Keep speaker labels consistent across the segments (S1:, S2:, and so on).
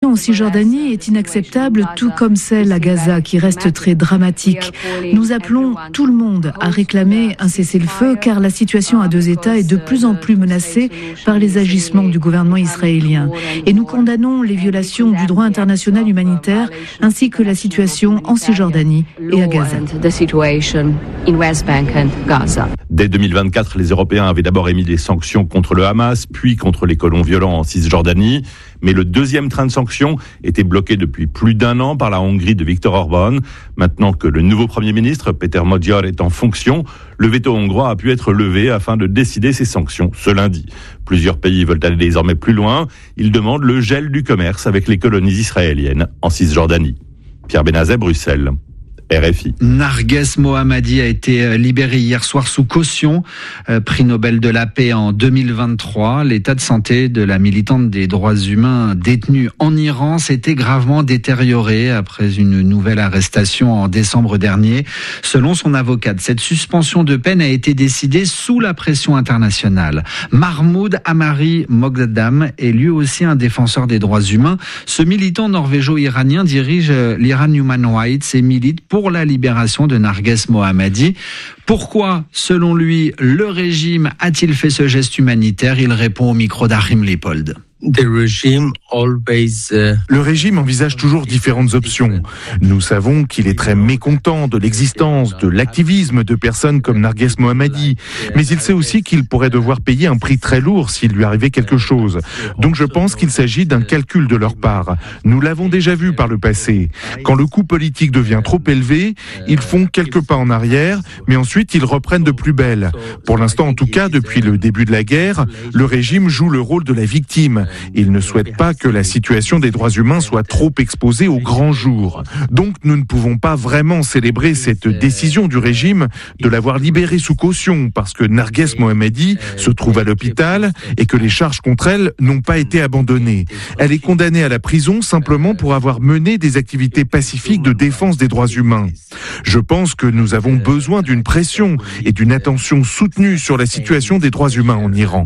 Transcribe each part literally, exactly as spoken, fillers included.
S1: situation en Cisjordanie est inacceptable, tout comme celle à Gaza, qui reste très dramatique. Nous appelons tout le monde à réclamer un cessez-le-feu, car la situation à deux États est de plus en plus menacée par les agissements du gouvernement israélien. Et nous condamnons les violations du droit international humanitaire, ainsi que la situation en Cisjordanie et à Gaza.
S2: Dès deux mille vingt-quatre, les Européens avaient d'abord émis des sanctions contre le Hamas, puis contre les colons violents en Cisjordanie. Mais le deuxième train de sanctions était bloqué depuis plus d'un an par la Hongrie de Viktor Orban. Maintenant que le nouveau Premier ministre, Péter Magyar, est en fonction, le veto hongrois a pu être levé afin de décider ces sanctions ce lundi. Plusieurs pays veulent aller désormais plus loin. Ils demandent le gel du commerce avec les colonies israéliennes en Cisjordanie. Pierre Benazet, Bruxelles. R F I.
S3: Narges Mohammadi a été libéré hier soir sous caution, euh, prix Nobel de la paix en deux mille vingt-trois. L'état de santé de la militante des droits humains détenue en Iran s'était gravement détérioré après une nouvelle arrestation en décembre dernier. Selon son avocate, cette suspension de peine a été décidée sous la pression internationale. Mahmoud Amari Mogdadam est lui aussi un défenseur des droits humains. Ce militant norvégo-iranien dirige l'Iran Human Rights et milite pour pour la libération de Narges Mohammadi. Pourquoi, selon lui, le régime a-t-il fait ce geste humanitaire ? Il répond au micro d'Achim Leipold.
S4: Le régime envisage toujours différentes options. Nous savons qu'il est très mécontent de l'existence, de l'activisme de personnes comme Narges Mohammadi. Mais il sait aussi qu'il pourrait devoir payer un prix très lourd s'il lui arrivait quelque chose. Donc je pense qu'il s'agit d'un calcul de leur part. Nous l'avons déjà vu par le passé. Quand le coût politique devient trop élevé, ils font quelques pas en arrière, mais ensuite ils reprennent de plus belle. Pour l'instant, en tout cas, depuis le début de la guerre, le régime joue le rôle de la victime. Il ne souhaite pas que la situation des droits humains soit trop exposée au grand jour. Donc nous ne pouvons pas vraiment célébrer cette décision du régime de l'avoir libérée sous caution parce que Narges Mohammadi se trouve à l'hôpital et que les charges contre elle n'ont pas été abandonnées. Elle est condamnée à la prison simplement pour avoir mené des activités pacifiques de défense des droits humains. Je pense que nous avons besoin d'une pression et d'une attention soutenue sur la situation des droits humains en Iran.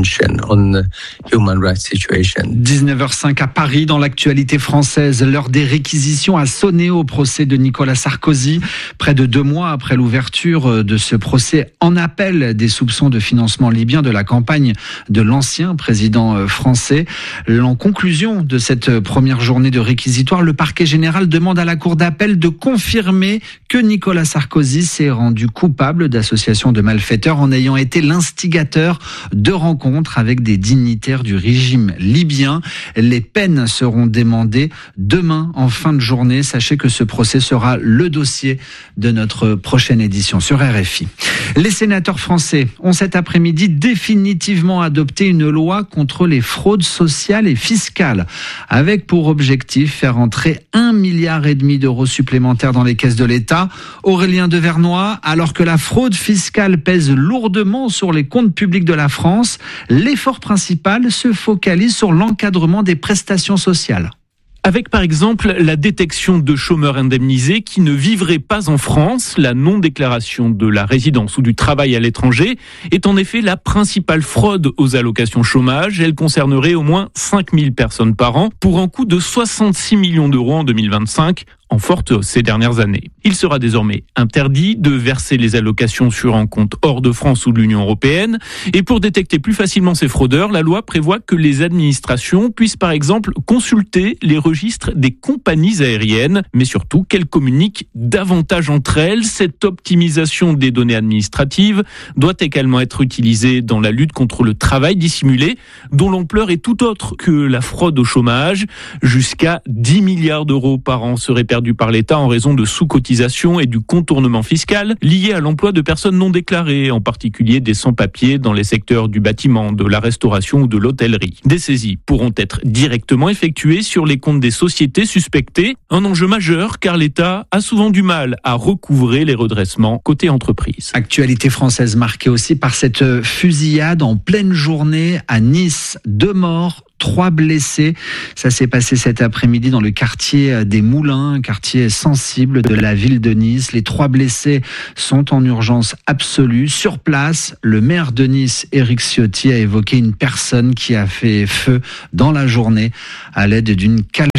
S3: dix-neuf heures cinq à Paris, dans l'actualité française, l'heure des réquisitions a sonné au procès de Nicolas Sarkozy. Près de deux mois après l'ouverture de ce procès en appel des soupçons de financement libyen de la campagne de l'ancien président français. En conclusion de cette première journée de réquisitoire, le parquet général demande à la cour d'appel de confirmer que Nicolas Sarkozy s'est rendu coupable d'association de malfaiteurs en ayant été l'instigateur de rencontres avec des dignitaires du régime libyen. Les peines seront demandées demain en fin de journée. Sachez que ce procès sera le dossier de notre prochaine édition sur R F I. Les sénateurs français ont cet après-midi définitivement adopté une loi contre les fraudes sociales et fiscales, avec pour objectif faire entrer un milliard et demi d'euros supplémentaires dans les caisses de l'État. Aurélien Devernois, alors que la fraude fiscale pèse lourdement sur les comptes publics de la France, l'effort principal se focalise sur l'encadrement des prestations sociales.
S5: Avec par exemple la détection de chômeurs indemnisés qui ne vivraient pas en France. La non-déclaration de la résidence ou du travail à l'étranger est en effet la principale fraude aux allocations chômage. Elle concernerait au moins cinq mille personnes par an pour un coût de soixante-six millions d'euros en deux mille vingt-cinq. En forte hausse ces dernières années. Il sera désormais interdit de verser les allocations sur un compte hors de France ou de l'Union européenne. Et pour détecter plus facilement ces fraudeurs, la loi prévoit que les administrations puissent par exemple consulter les registres des compagnies aériennes, mais surtout qu'elles communiquent davantage entre elles. Cette optimisation des données administratives doit également être utilisée dans la lutte contre le travail dissimulé, dont l'ampleur est tout autre que la fraude au chômage. Jusqu'à dix milliards d'euros par an seraient perdus par l'État en raison de sous-cotisation et du contournement fiscal lié à l'emploi de personnes non déclarées, en particulier des sans-papiers dans les secteurs du bâtiment, de la restauration ou de l'hôtellerie. Des saisies pourront être directement effectuées sur les comptes des sociétés suspectées, un enjeu majeur car l'État a souvent du mal à recouvrer les redressements côté entreprise.
S3: Actualité française marquée aussi par cette fusillade en pleine journée à Nice. Deux morts, trois blessés. Ça s'est passé cet après-midi dans le quartier des Moulins, un quartier sensible de la ville de Nice. Les trois blessés sont en urgence absolue. Sur place, le maire de Nice, Éric Ciotti, a évoqué une personne qui a fait feu dans la journée à l'aide d'une calèche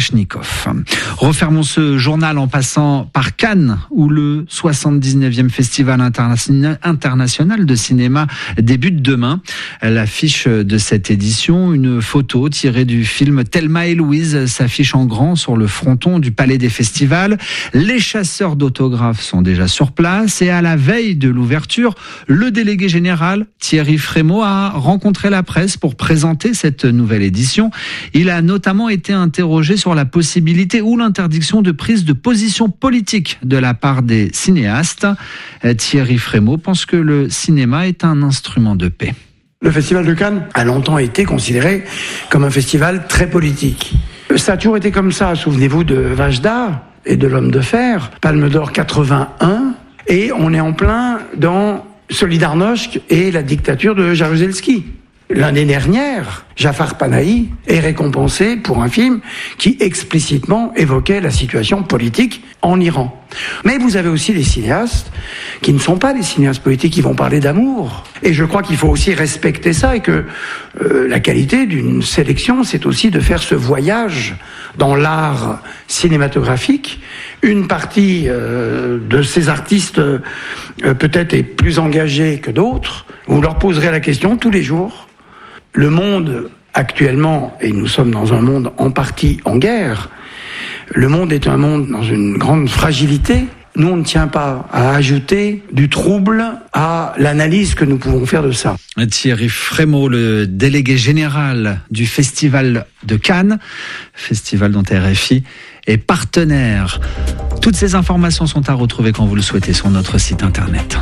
S3: Kalachnikov. Refermons ce journal en passant par Cannes, où le soixante-dix-neuvième Festival international de cinéma débute demain. L'affiche de cette édition, une photo tirée du film Thelma et Louise, s'affiche en grand sur le fronton du Palais des Festivals. Les chasseurs d'autographes sont déjà sur place et à la veille de l'ouverture, le délégué général Thierry Frémaux a rencontré la presse pour présenter cette nouvelle édition. Il a notamment été interrogé sur la possibilité ou l'interdiction de prise de position politique de la part des cinéastes. Thierry Frémaux pense que le cinéma est un instrument de paix.
S6: Le Festival de Cannes a longtemps été considéré comme un festival très politique. Ça a toujours été comme ça. Souvenez-vous de Vajda et de l'Homme de Fer, Palme d'Or quatre-vingt-un, et on est en plein dans Solidarność et la dictature de Jaruzelski. L'année dernière, Jafar Panahi est récompensé pour un film qui explicitement évoquait la situation politique en Iran. Mais vous avez aussi des cinéastes qui ne sont pas des cinéastes politiques, qui vont parler d'amour. Et je crois qu'il faut aussi respecter ça et que euh, la qualité d'une sélection, c'est aussi de faire ce voyage dans l'art cinématographique. Une partie euh, de ces artistes euh, peut-être est plus engagée que d'autres. Vous leur poserez la question tous les jours. Le monde actuellement, et nous sommes dans un monde en partie en guerre, le monde est un monde dans une grande fragilité. Nous, on ne tient pas à ajouter du trouble à l'analyse que nous pouvons faire de ça.
S3: Thierry Frémaux, le délégué général du Festival de Cannes, festival dont R F I est partenaire. Toutes ces informations sont à retrouver quand vous le souhaitez sur notre site internet.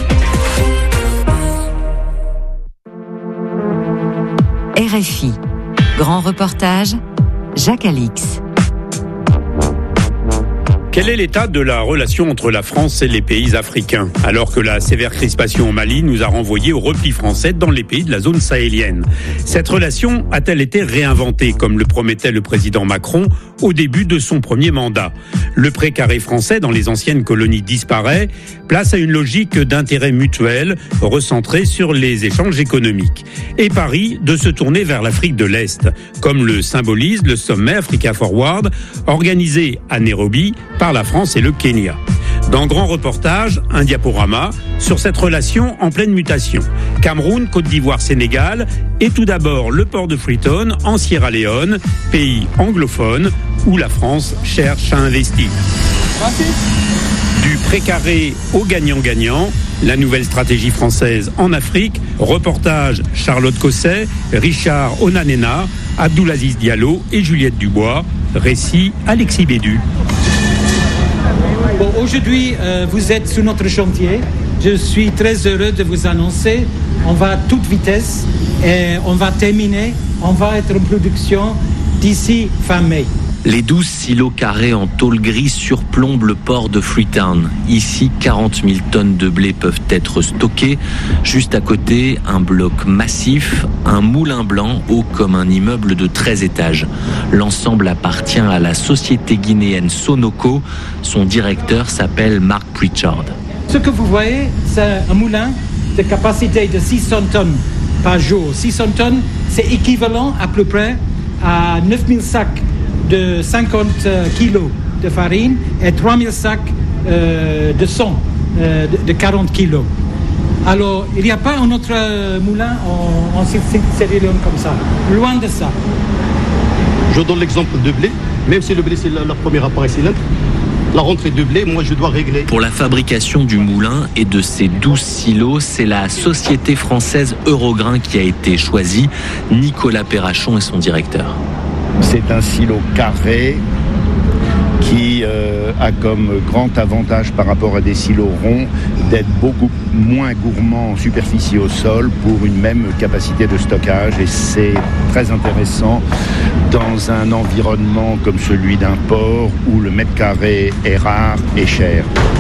S7: R F I, grand reportage, Jacques Alix.
S8: Quel est l'état de la relation entre la France et les pays africains, alors que la sévère crispation au Mali nous a renvoyés au repli français dans les pays de la zone sahélienne? Cette relation a-t-elle été réinventée, comme le promettait le président Macron au début de son premier mandat? Le précaré français dans les anciennes colonies disparaît, place à une logique d'intérêt mutuel recentrée sur les échanges économiques. Et Paris de se tourner vers l'Afrique de l'Est, comme le symbolise le sommet Africa Forward, organisé à Nairobi par la France et le Kenya. Dans Grand Reportage, un diaporama sur cette relation en pleine mutation. Cameroun, Côte d'Ivoire, Sénégal et tout d'abord le port de Freetown en Sierra Leone, pays anglophone où la France cherche à investir. Du précaré au gagnant-gagnant, la nouvelle stratégie française en Afrique, reportage Charlotte Cosset, Richard Onanena, Abdoulaziz Diallo et Juliette Dubois, récit Alexis Bédu.
S9: Bon, aujourd'hui, euh, vous êtes sur notre chantier. Je suis très heureux de vous annoncer. On va à toute vitesse et on va terminer. On va être en production d'ici fin mai.
S10: Les douze silos carrés en tôle gris surplombent le port de Freetown. Ici, quarante mille tonnes de blé peuvent être stockées. Juste à côté, un bloc massif, un moulin blanc haut comme un immeuble de treize étages. L'ensemble appartient à la société guinéenne Sonoco. Son directeur s'appelle Mark Pritchard.
S9: Ce que vous voyez, c'est un moulin de capacité de six cents tonnes par jour. six cents tonnes, c'est équivalent à peu près à neuf mille sacs de cinquante kilos de farine et trois mille sacs euh, de sang euh, de, de quarante kilos. Alors, il n'y a pas un autre moulin en, en Sierra Leone comme ça. Loin de ça.
S11: Je donne l'exemple de blé. Même si le blé, c'est la, la première appareil cylindre, la rentrée de blé, moi, je dois régler.
S10: Pour la fabrication du moulin et de ces douze silos, c'est la société française Eurograin qui a été choisie. Nicolas Perrachon est son directeur.
S12: C'est un silo carré qui euh, a comme grand avantage par rapport à des silos ronds d'être beaucoup moins gourmand en superficie au sol pour une même capacité de stockage. Et c'est très intéressant dans un environnement comme celui d'un port où le mètre carré est rare et cher.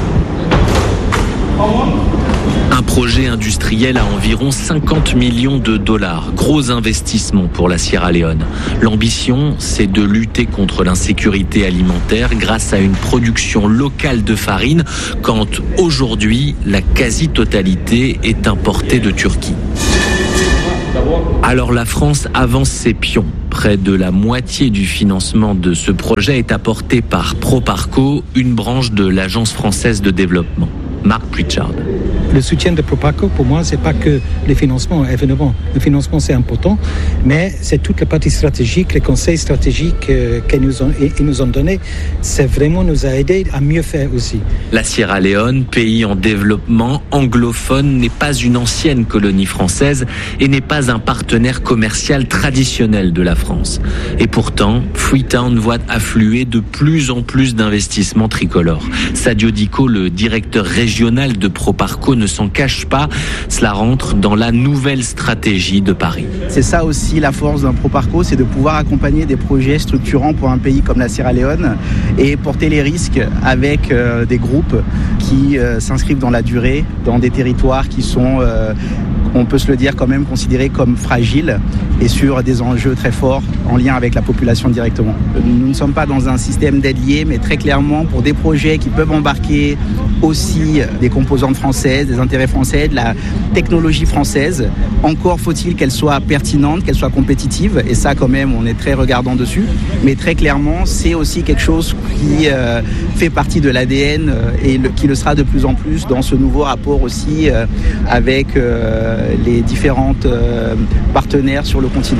S10: Un projet industriel à environ cinquante millions de dollars. Gros investissement pour la Sierra Leone. L'ambition, c'est de lutter contre l'insécurité alimentaire grâce à une production locale de farine, quand aujourd'hui, la quasi-totalité est importée de Turquie. Alors la France avance ses pions. Près de la moitié du financement de ce projet est apporté par Proparco, une branche de l'Agence française de développement. Mark Pritchard.
S9: Le soutien de Proparco, pour moi, c'est pas que les financements, évidemment. Le financement, c'est important, mais c'est toute la partie stratégique, les conseils stratégiques euh, qu'ils nous ont, ils nous ont donnés. C'est vraiment nous a aidé à mieux faire aussi.
S10: La Sierra Leone, pays en développement anglophone, n'est pas une ancienne colonie française et n'est pas un partenaire commercial traditionnel de la France. Et pourtant, Freetown voit affluer de plus en plus d'investissements tricolores. Sadio Diko, le directeur régional de Proparco, ne s'en cache pas. Cela rentre dans la nouvelle stratégie de Paris.
S13: C'est ça aussi la force d'un Proparco, c'est de pouvoir accompagner des projets structurants pour un pays comme la Sierra Leone et porter les risques avec euh, des groupes qui euh, s'inscrivent dans la durée, dans des territoires qui sont, euh, on peut se le dire quand même, considérés comme fragiles et sur des enjeux très forts en lien avec la population directement. Nous ne sommes pas dans un système d'aide liée, mais très clairement pour des projets qui peuvent embarquer aussi des composantes françaises, des intérêts français, de la technologie française. Encore faut-il qu'elle soit pertinente, qu'elle soit compétitive, et ça quand même on est très regardant dessus, mais très clairement c'est aussi quelque chose qui euh, fait partie de l'A D N euh, et le, qui le sera de plus en plus dans ce nouveau rapport aussi euh, avec euh, les différentes euh, partenaires sur le continent.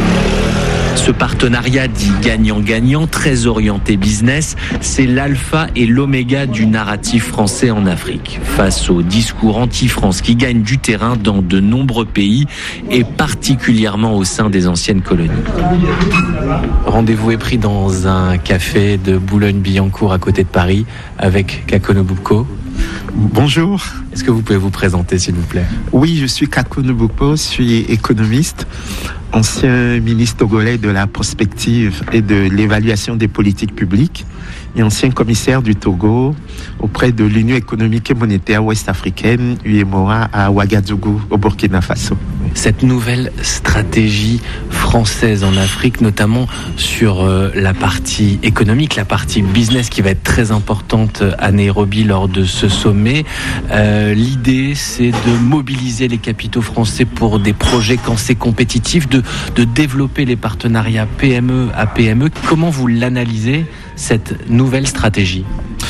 S10: Ce partenariat dit gagnant-gagnant, très orienté business, c'est l'alpha et l'oméga du narratif français en Afrique. Face au discours anti-France qui gagne du terrain dans de nombreux pays et particulièrement au sein des anciennes colonies. Rendez-vous est pris dans un café de Boulogne-Billancourt à côté de Paris avec Kakono Bouko.
S14: Bonjour.
S10: Est-ce que vous pouvez vous présenter, s'il vous plaît?
S14: Oui, je suis Kakono Bouko, je suis économiste, ancien ministre togolais de la prospective et de l'évaluation des politiques publiques et ancien commissaire du Togo auprès de l'Union économique et monétaire ouest-africaine, U E M O A, à Ouagadougou, au Burkina Faso.
S10: Cette nouvelle stratégie française en Afrique, notamment sur euh, la partie économique, la partie business qui va être très importante à Nairobi lors de ce sommet. Euh, l'idée, c'est de mobiliser les capitaux français pour des projets quand c'est compétitif, de, de développer les partenariats P M E à P M E. Comment vous l'analysez, cette nouvelle stratégie?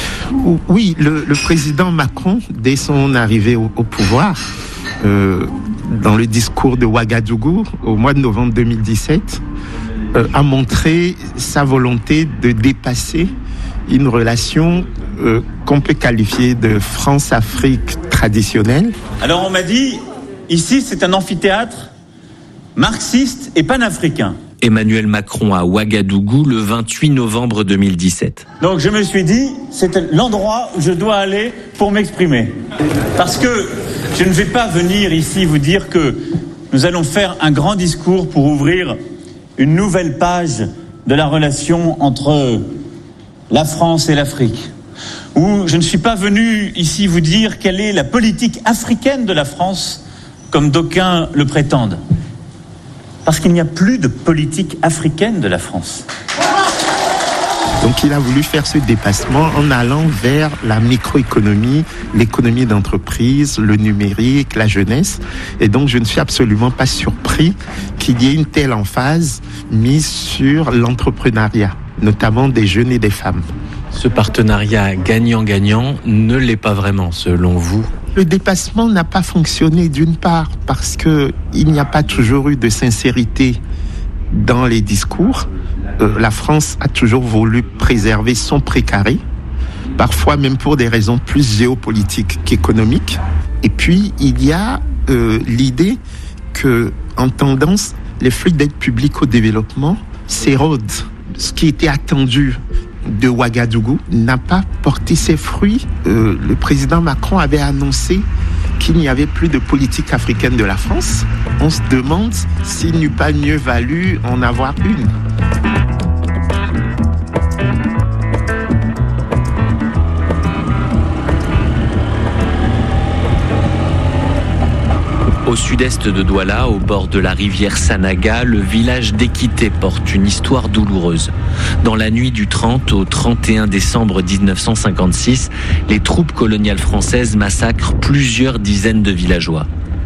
S14: Oui, le, le président Macron, dès son arrivée au, au pouvoir, euh, dans le discours de Ouagadougou au mois de novembre deux mille dix-sept, euh, a montré sa volonté de dépasser une relation euh, qu'on peut qualifier de France-Afrique traditionnelle.
S15: Alors on m'a dit, ici c'est un amphithéâtre marxiste et panafricain.
S10: Emmanuel Macron à Ouagadougou le vingt-huit novembre deux mille dix-sept.
S15: Donc je me suis dit, c'est l'endroit où je dois aller pour m'exprimer. Parce que je ne vais pas venir ici vous dire que nous allons faire un grand discours pour ouvrir une nouvelle page de la relation entre la France et l'Afrique. Ou je ne suis pas venu ici vous dire quelle est la politique africaine de la France, comme d'aucuns le prétendent. Parce qu'il n'y a plus de politique africaine de la France.
S14: Donc il a voulu faire ce dépassement en allant vers la microéconomie, l'économie d'entreprise, le numérique, la jeunesse. Et donc je ne suis absolument pas surpris qu'il y ait une telle emphase mise sur l'entrepreneuriat, notamment des jeunes et des femmes.
S10: Ce partenariat gagnant-gagnant ne l'est pas vraiment, selon vous?
S14: Le dépassement n'a pas fonctionné d'une part parce que il n'y a pas toujours eu de sincérité dans les discours. Euh, la France a toujours voulu préserver son précaré, parfois même pour des raisons plus géopolitiques qu'économiques. Et puis il y a euh, l'idée que, en tendance, les flux d'aide publique au développement s'érodent. Ce qui était attendu de Ouagadougou n'a pas porté ses fruits. Euh, le président Macron avait annoncé qu'il n'y avait plus de politique africaine de la France. On se demande s'il n'eût pas mieux valu en avoir une.
S10: Au sud-est de Douala, au bord de la rivière Sanaga, le village d'Équité porte une histoire douloureuse. Dans la nuit du trente au trente et un décembre dix-neuf cent cinquante-six, les troupes coloniales françaises massacrent plusieurs dizaines de villageois.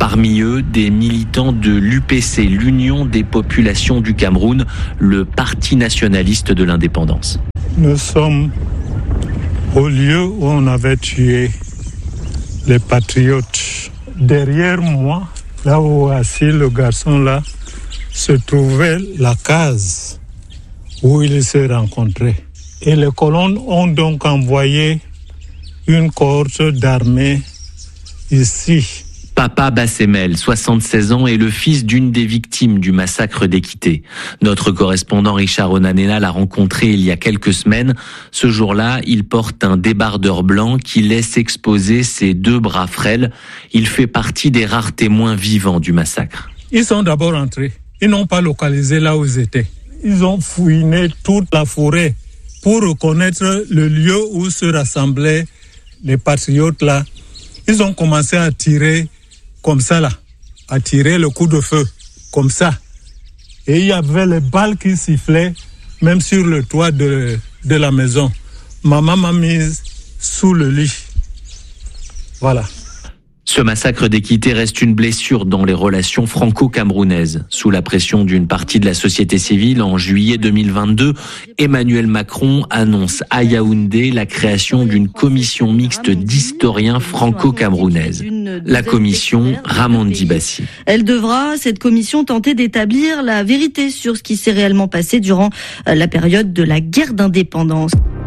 S10: Parmi eux, des militants de l'U P C, l'Union des populations du Cameroun, le parti nationaliste de l'indépendance.
S16: Nous sommes au lieu où on avait tué les patriotes. Derrière moi, là où assis le garçon là, se trouvait la case où ils se rencontraient. Et les colons ont donc envoyé une cohorte d'armée ici.
S10: Papa Bassemel, soixante-seize ans, est le fils d'une des victimes du massacre d'Équité. Notre correspondant Richard Onanena l'a rencontré il y a quelques semaines. Ce jour-là, il porte un débardeur blanc qui laisse exposer ses deux bras frêles. Il fait partie des rares témoins vivants du massacre.
S16: Ils sont d'abord entrés. Ils n'ont pas localisé là où ils étaient. Ils ont fouiné toute la forêt pour reconnaître le lieu où se rassemblaient les patriotes là. Ils ont commencé à tirer comme ça là, à tirer le coup de feu, comme ça. Et il y avait les balles qui sifflaient, même sur le toit de, de la maison. Maman m'a mise sous le lit. Voilà.
S10: Ce massacre d'Équité reste une blessure dans les relations franco-camerounaises. Sous la pression d'une partie de la société civile, en juillet deux mille vingt-deux, Emmanuel Macron annonce à Yaoundé la création d'une commission mixte d'historiens franco-camerounaises. La commission Ramandi Bassi.
S17: Elle devra, cette commission, tenter d'établir la vérité sur ce qui s'est réellement passé durant la période de la guerre d'indépendance.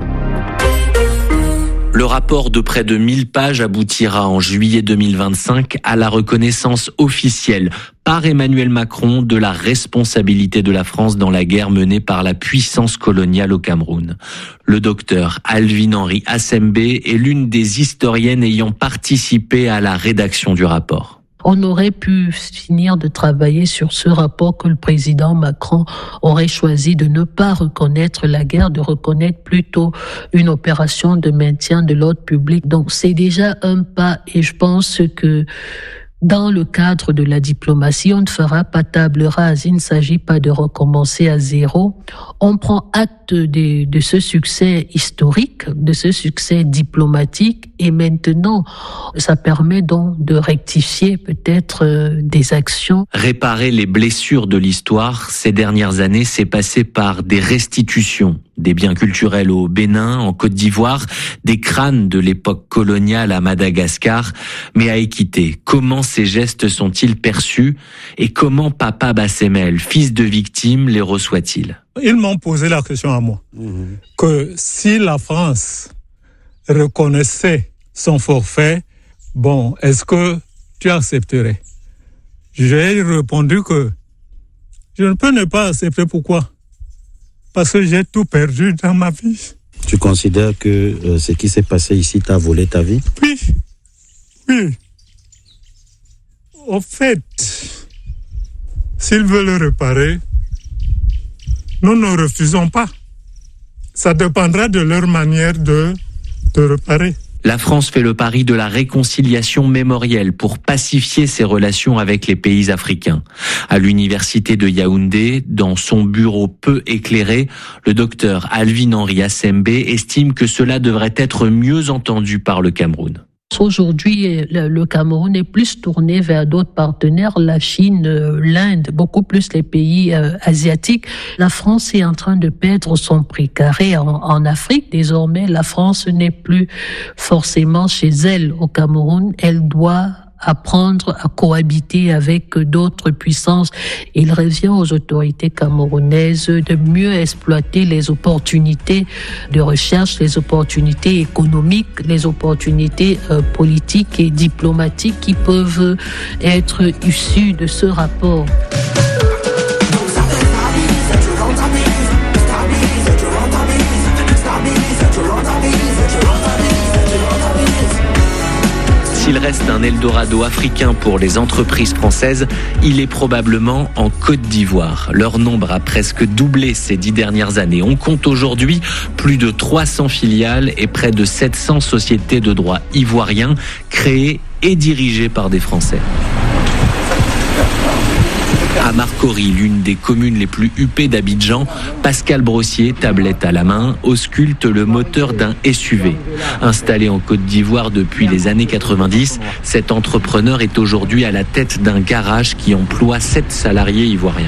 S10: Le rapport de près de mille pages aboutira en juillet deux mille vingt-cinq à la reconnaissance officielle par Emmanuel Macron de la responsabilité de la France dans la guerre menée par la puissance coloniale au Cameroun. Le docteur Alvin-Henri Assembe est l'une des historiennes ayant participé à la rédaction du rapport.
S18: On aurait pu finir de travailler sur ce rapport que le président Macron aurait choisi de ne pas reconnaître la guerre, de reconnaître plutôt une opération de maintien de l'ordre public. Donc c'est déjà un pas et je pense que dans le cadre de la diplomatie, on ne fera pas table rase. Il ne s'agit pas de recommencer à zéro. On prend acte de, de ce succès historique, de ce succès diplomatique, et maintenant, ça permet donc de rectifier peut-être euh, des actions.
S10: Réparer les blessures de l'histoire, ces dernières années, c'est passé par des restitutions. Des biens culturels au Bénin, en Côte d'Ivoire, des crânes de l'époque coloniale à Madagascar. Mais à Équité, comment ces gestes sont-ils perçus et comment Papa Bassemel, fils de victime, les reçoit-il?
S16: Ils m'ont posé la question à moi, mmh. que si la France reconnaissait son forfait, bon, est-ce que tu accepterais? J'ai répondu que je ne peux ne pas accepter. Pourquoi? Parce que j'ai tout perdu dans ma vie.
S19: Tu considères que euh, ce qui s'est passé ici t'a volé ta vie?
S16: Oui, oui. Au fait, s'ils veulent réparer, nous ne refusons pas. Ça dépendra de leur manière de, de réparer.
S10: La France fait le pari de la réconciliation mémorielle pour pacifier ses relations avec les pays africains. À l'université de Yaoundé, dans son bureau peu éclairé, le docteur Alvin-Henri Assembe estime que cela devrait être mieux entendu par le Cameroun.
S18: Aujourd'hui, le Cameroun est plus tourné vers d'autres partenaires, la Chine, l'Inde, beaucoup plus les pays euh, asiatiques. La France est en train de perdre son précaré en, en Afrique. Désormais, la France n'est plus forcément chez elle au Cameroun. Elle doit apprendre à cohabiter avec d'autres puissances. Il revient aux autorités camerounaises de mieux exploiter les opportunités de recherche, les opportunités économiques, les opportunités euh, politiques et diplomatiques qui peuvent être issues de ce rapport.
S10: S'il reste un Eldorado africain pour les entreprises françaises, il est probablement en Côte d'Ivoire. Leur nombre a presque doublé ces dix dernières années. On compte aujourd'hui plus de trois cents filiales et près de sept cents sociétés de droit ivoiriens créées et dirigées par des Français. À Marcory, l'une des communes les plus huppées d'Abidjan, Pascal Brossier, tablette à la main, ausculte le moteur d'un S U V. Installé en Côte d'Ivoire depuis les années quatre-vingt-dix, cet entrepreneur est aujourd'hui à la tête d'un garage qui emploie sept salariés ivoiriens.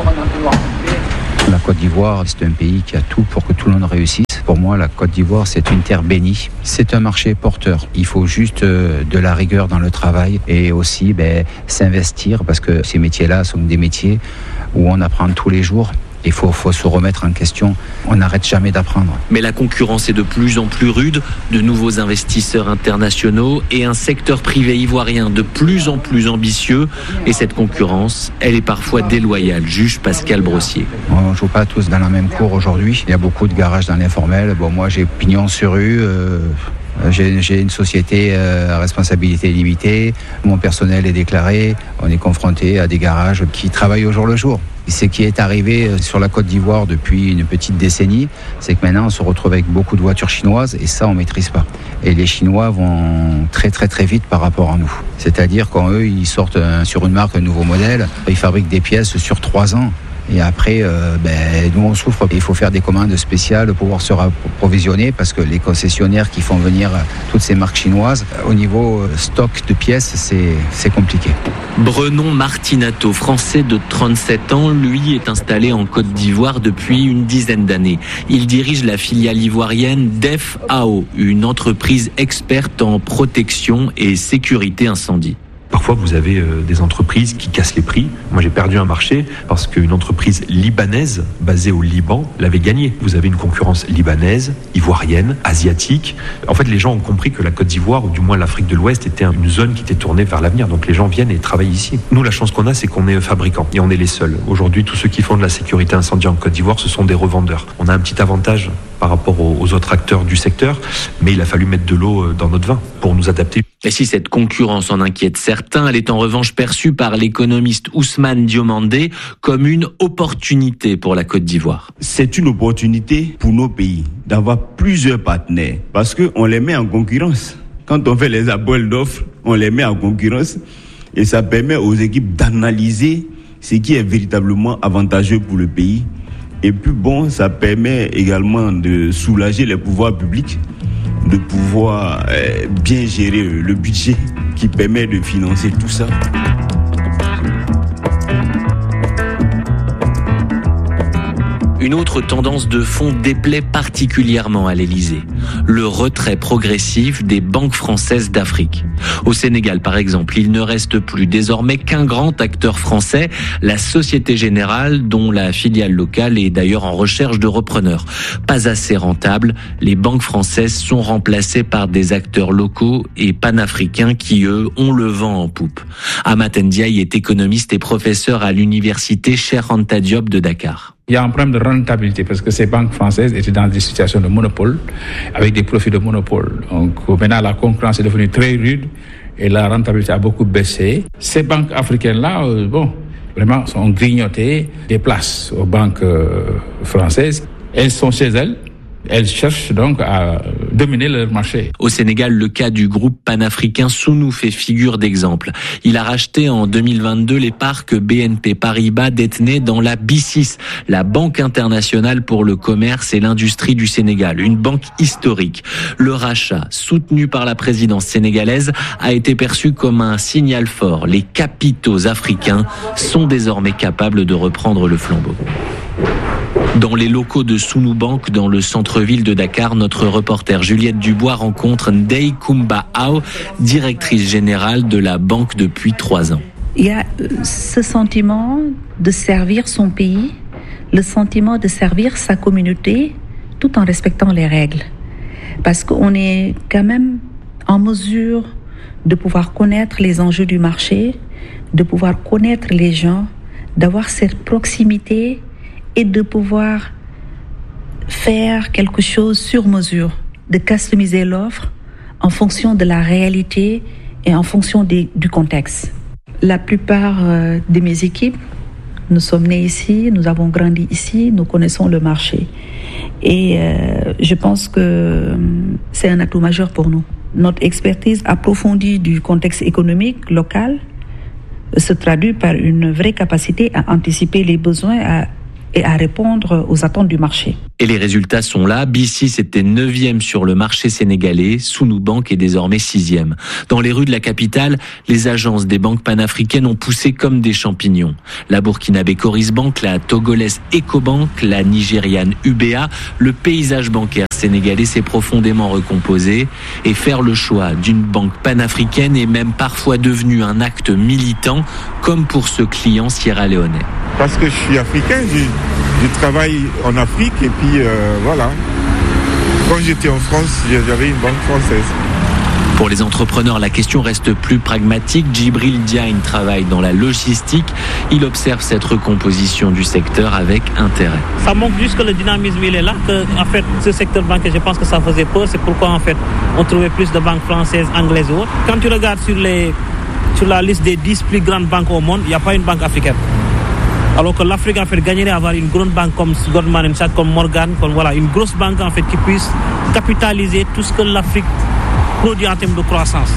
S20: La Côte d'Ivoire, c'est un pays qui a tout pour que tout le monde réussisse. Pour moi, la Côte d'Ivoire, c'est une terre bénie. C'est un marché porteur. Il faut juste de la rigueur dans le travail et aussi ben, s'investir parce que ces métiers-là sont des métiers où on apprend tous les jours. Il faut, faut se remettre en question. On n'arrête jamais d'apprendre.
S10: Mais la concurrence est de plus en plus rude. De nouveaux investisseurs internationaux et un secteur privé ivoirien de plus en plus ambitieux. Et cette concurrence, elle est parfois déloyale, juge Pascal Brossier.
S20: On ne joue pas tous dans la même cour aujourd'hui. Il y a beaucoup de garages dans l'informel. Bon, moi, j'ai pignon sur rue. Euh... J'ai, j'ai une société à responsabilité limitée, mon personnel est déclaré, on est confronté à des garages qui travaillent au jour le jour. Ce qui est arrivé sur la Côte d'Ivoire depuis une petite décennie, c'est que maintenant on se retrouve avec beaucoup de voitures chinoises et ça on ne maîtrise pas. Et les Chinois vont très très très vite par rapport à nous. C'est-à-dire quand eux ils sortent un, sur une marque un nouveau modèle, ils fabriquent des pièces sur trois ans. Et après, euh, ben, nous on souffre. Il faut faire des commandes spéciales pour pouvoir se approvisionner parce que les concessionnaires qui font venir toutes ces marques chinoises, au niveau stock de pièces, c'est, c'est compliqué.
S10: Brenon Martinato, français de trente-sept ans, lui est installé en Côte d'Ivoire depuis une dizaine d'années. Il dirige la filiale ivoirienne Def A O, une entreprise experte en protection et sécurité incendie.
S21: Parfois, vous avez euh, des entreprises qui cassent les prix. Moi, j'ai perdu un marché parce qu'une entreprise libanaise basée au Liban l'avait gagné. Vous avez une concurrence libanaise, ivoirienne, asiatique. En fait, les gens ont compris que la Côte d'Ivoire, ou du moins l'Afrique de l'Ouest, était une zone qui était tournée vers l'avenir. Donc les gens viennent et travaillent ici. Nous, la chance qu'on a, c'est qu'on est fabricants et on est les seuls. Aujourd'hui, tous ceux qui font de la sécurité incendie en Côte d'Ivoire, ce sont des revendeurs. On a un petit avantage par rapport aux autres acteurs du secteur, mais il a fallu mettre de l'eau dans notre vin pour nous adapter.
S10: Et si cette concurrence en inquiète certains, elle est en revanche perçue par l'économiste Ousmane Diomandé comme une opportunité pour la Côte d'Ivoire.
S22: C'est une opportunité pour nos pays d'avoir plusieurs partenaires parce qu'on les met en concurrence. Quand on fait les appels d'offres, on les met en concurrence et ça permet aux équipes d'analyser ce qui est véritablement avantageux pour le pays. Et puis bon, ça permet également de soulager les pouvoirs publics, de pouvoir euh, bien gérer le budget qui permet de financer tout ça.
S10: Une autre tendance de fond déplaît particulièrement à l'Élysée, le retrait progressif des banques françaises d'Afrique. Au Sénégal, par exemple, il ne reste plus désormais qu'un grand acteur français, la Société Générale, dont la filiale locale est d'ailleurs en recherche de repreneurs. Pas assez rentable, les banques françaises sont remplacées par des acteurs locaux et panafricains qui, eux, ont le vent en poupe. Amath Ndiaye est économiste et professeur à l'université Cheikh Anta Diop de Dakar.
S23: Il y a un problème de rentabilité parce que ces banques françaises étaient dans des situations de monopole, avec des profits de monopole. Donc maintenant, la concurrence est devenue très rude et la rentabilité a beaucoup baissé. Ces banques africaines-là, euh, bon, vraiment, sont grignotées des places aux banques euh, françaises. Elles sont chez elles. Elles cherchent donc à dominer leur marché.
S10: Au Sénégal, le cas du groupe panafricain Sounou fait figure d'exemple. Il a racheté en deux mille vingt-deux les parts que B N P Paribas détenait dans la B I C I S, la Banque internationale pour le commerce et l'industrie du Sénégal, une banque historique. Le rachat, soutenu par la présidence sénégalaise, a été perçu comme un signal fort. Les capitaux africains sont désormais capables de reprendre le flambeau. Dans les locaux de Sounou Bank, dans le centre-ville de Dakar, notre reporter Juliette Dubois rencontre Ndeye Koumba Ao, directrice générale de la banque depuis trois ans.
S24: Il y a ce sentiment de servir son pays, le sentiment de servir sa communauté, tout en respectant les règles. Parce qu'on est quand même en mesure de pouvoir connaître les enjeux du marché, de pouvoir connaître les gens, d'avoir cette proximité et de pouvoir faire quelque chose sur mesure, de customiser l'offre en fonction de la réalité et en fonction des, du contexte. La plupart euh, de mes équipes, nous sommes nés ici, nous avons grandi ici, nous connaissons le marché. Et euh, je pense que c'est un atout majeur pour nous. Notre expertise approfondie du contexte économique local se traduit par une vraie capacité à anticiper les besoins à, et à répondre aux attentes du marché.
S10: Et les résultats sont là. B six était neuvième sur le marché sénégalais. Sunu Bank est désormais sixième. Dans les rues de la capitale, les agences des banques panafricaines ont poussé comme des champignons. La burkinabé Coris Bank, la togolaise Ecobank, la nigériane U B A, le paysage bancaire sénégalais s'est profondément recomposé. Et faire le choix d'une banque panafricaine est même parfois devenu un acte militant, comme pour ce client sierra-léonais.
S1: Parce que je suis africain, je, je travaille en Afrique et puis euh, voilà. Quand j'étais en France, j'avais une banque française.
S10: Pour les entrepreneurs, la question reste plus pragmatique. Djibril Diagne travaille dans la logistique. Il observe cette recomposition du secteur avec intérêt.
S2: Ça montre juste que le dynamisme il est là, que en fait ce secteur bancaire, je pense que ça faisait peur. C'est pourquoi en fait on trouvait plus de banques françaises, anglaises ou autres. Quand tu regardes sur les sur la liste des dix plus grandes banques au monde, il n'y a pas une banque africaine. Alors que l'Afrique en fait gagnerait à avoir une grande banque comme Goldman Sachs, comme Morgan, comme voilà une grosse banque en fait qui puisse capitaliser tout ce que l'Afrique produit en termes de croissance.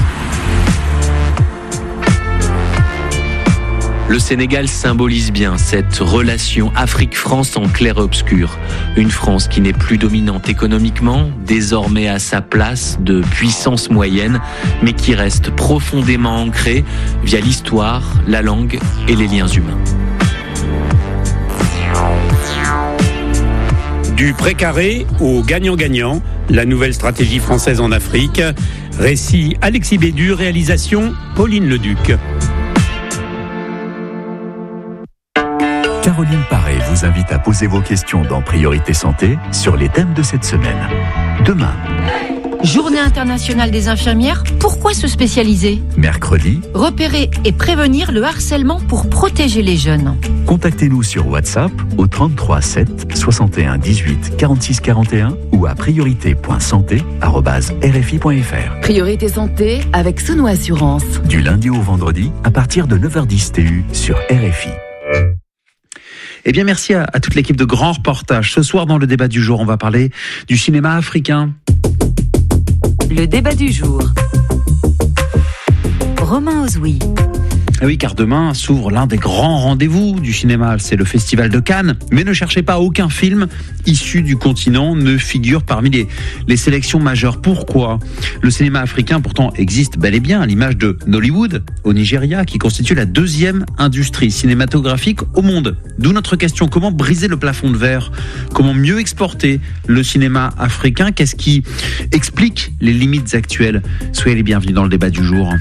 S10: Le Sénégal symbolise bien cette relation Afrique-France en clair-obscur. Une France qui n'est plus dominante économiquement, désormais à sa place de puissance moyenne, mais qui reste profondément ancrée via l'histoire, la langue et les liens humains.
S8: Du précaré au gagnant-gagnant, la nouvelle stratégie française en Afrique. Récit Alexis Bédu, réalisation Pauline Leduc.
S4: Caroline Paré vous invite à poser vos questions dans Priorité Santé sur les thèmes de cette semaine. Demain.
S5: Journée internationale des infirmières, pourquoi se spécialiser ?
S4: Mercredi.
S5: Repérer et prévenir le harcèlement pour protéger les jeunes.
S4: Contactez-nous sur WhatsApp au trente-trois sept soixante et un dix-huit quarante-six quarante et un ou à priorité point santé arobase r f i point f r.
S5: Priorité Santé avec Sunu Assurance.
S4: Du lundi au vendredi à partir de neuf heures dix T U sur R F I.
S3: Eh bien, merci à, à toute l'équipe de Grand Reportage. Ce soir, dans le débat du jour, on va parler du cinéma africain.
S7: Le débat du jour. Romain Ozoui.
S3: Oui, car demain s'ouvre l'un des grands rendez-vous du cinéma, c'est le Festival de Cannes. Mais ne cherchez pas, aucun film issu du continent ne figure parmi les, les sélections majeures. Pourquoi ? Le cinéma africain pourtant existe bel et bien à l'image de Nollywood au Nigeria, qui constitue la deuxième industrie cinématographique au monde. D'où notre question, comment briser le plafond de verre ? Comment mieux exporter le cinéma africain ? Qu'est-ce qui explique les limites actuelles ? Soyez les bienvenus dans le débat du jour.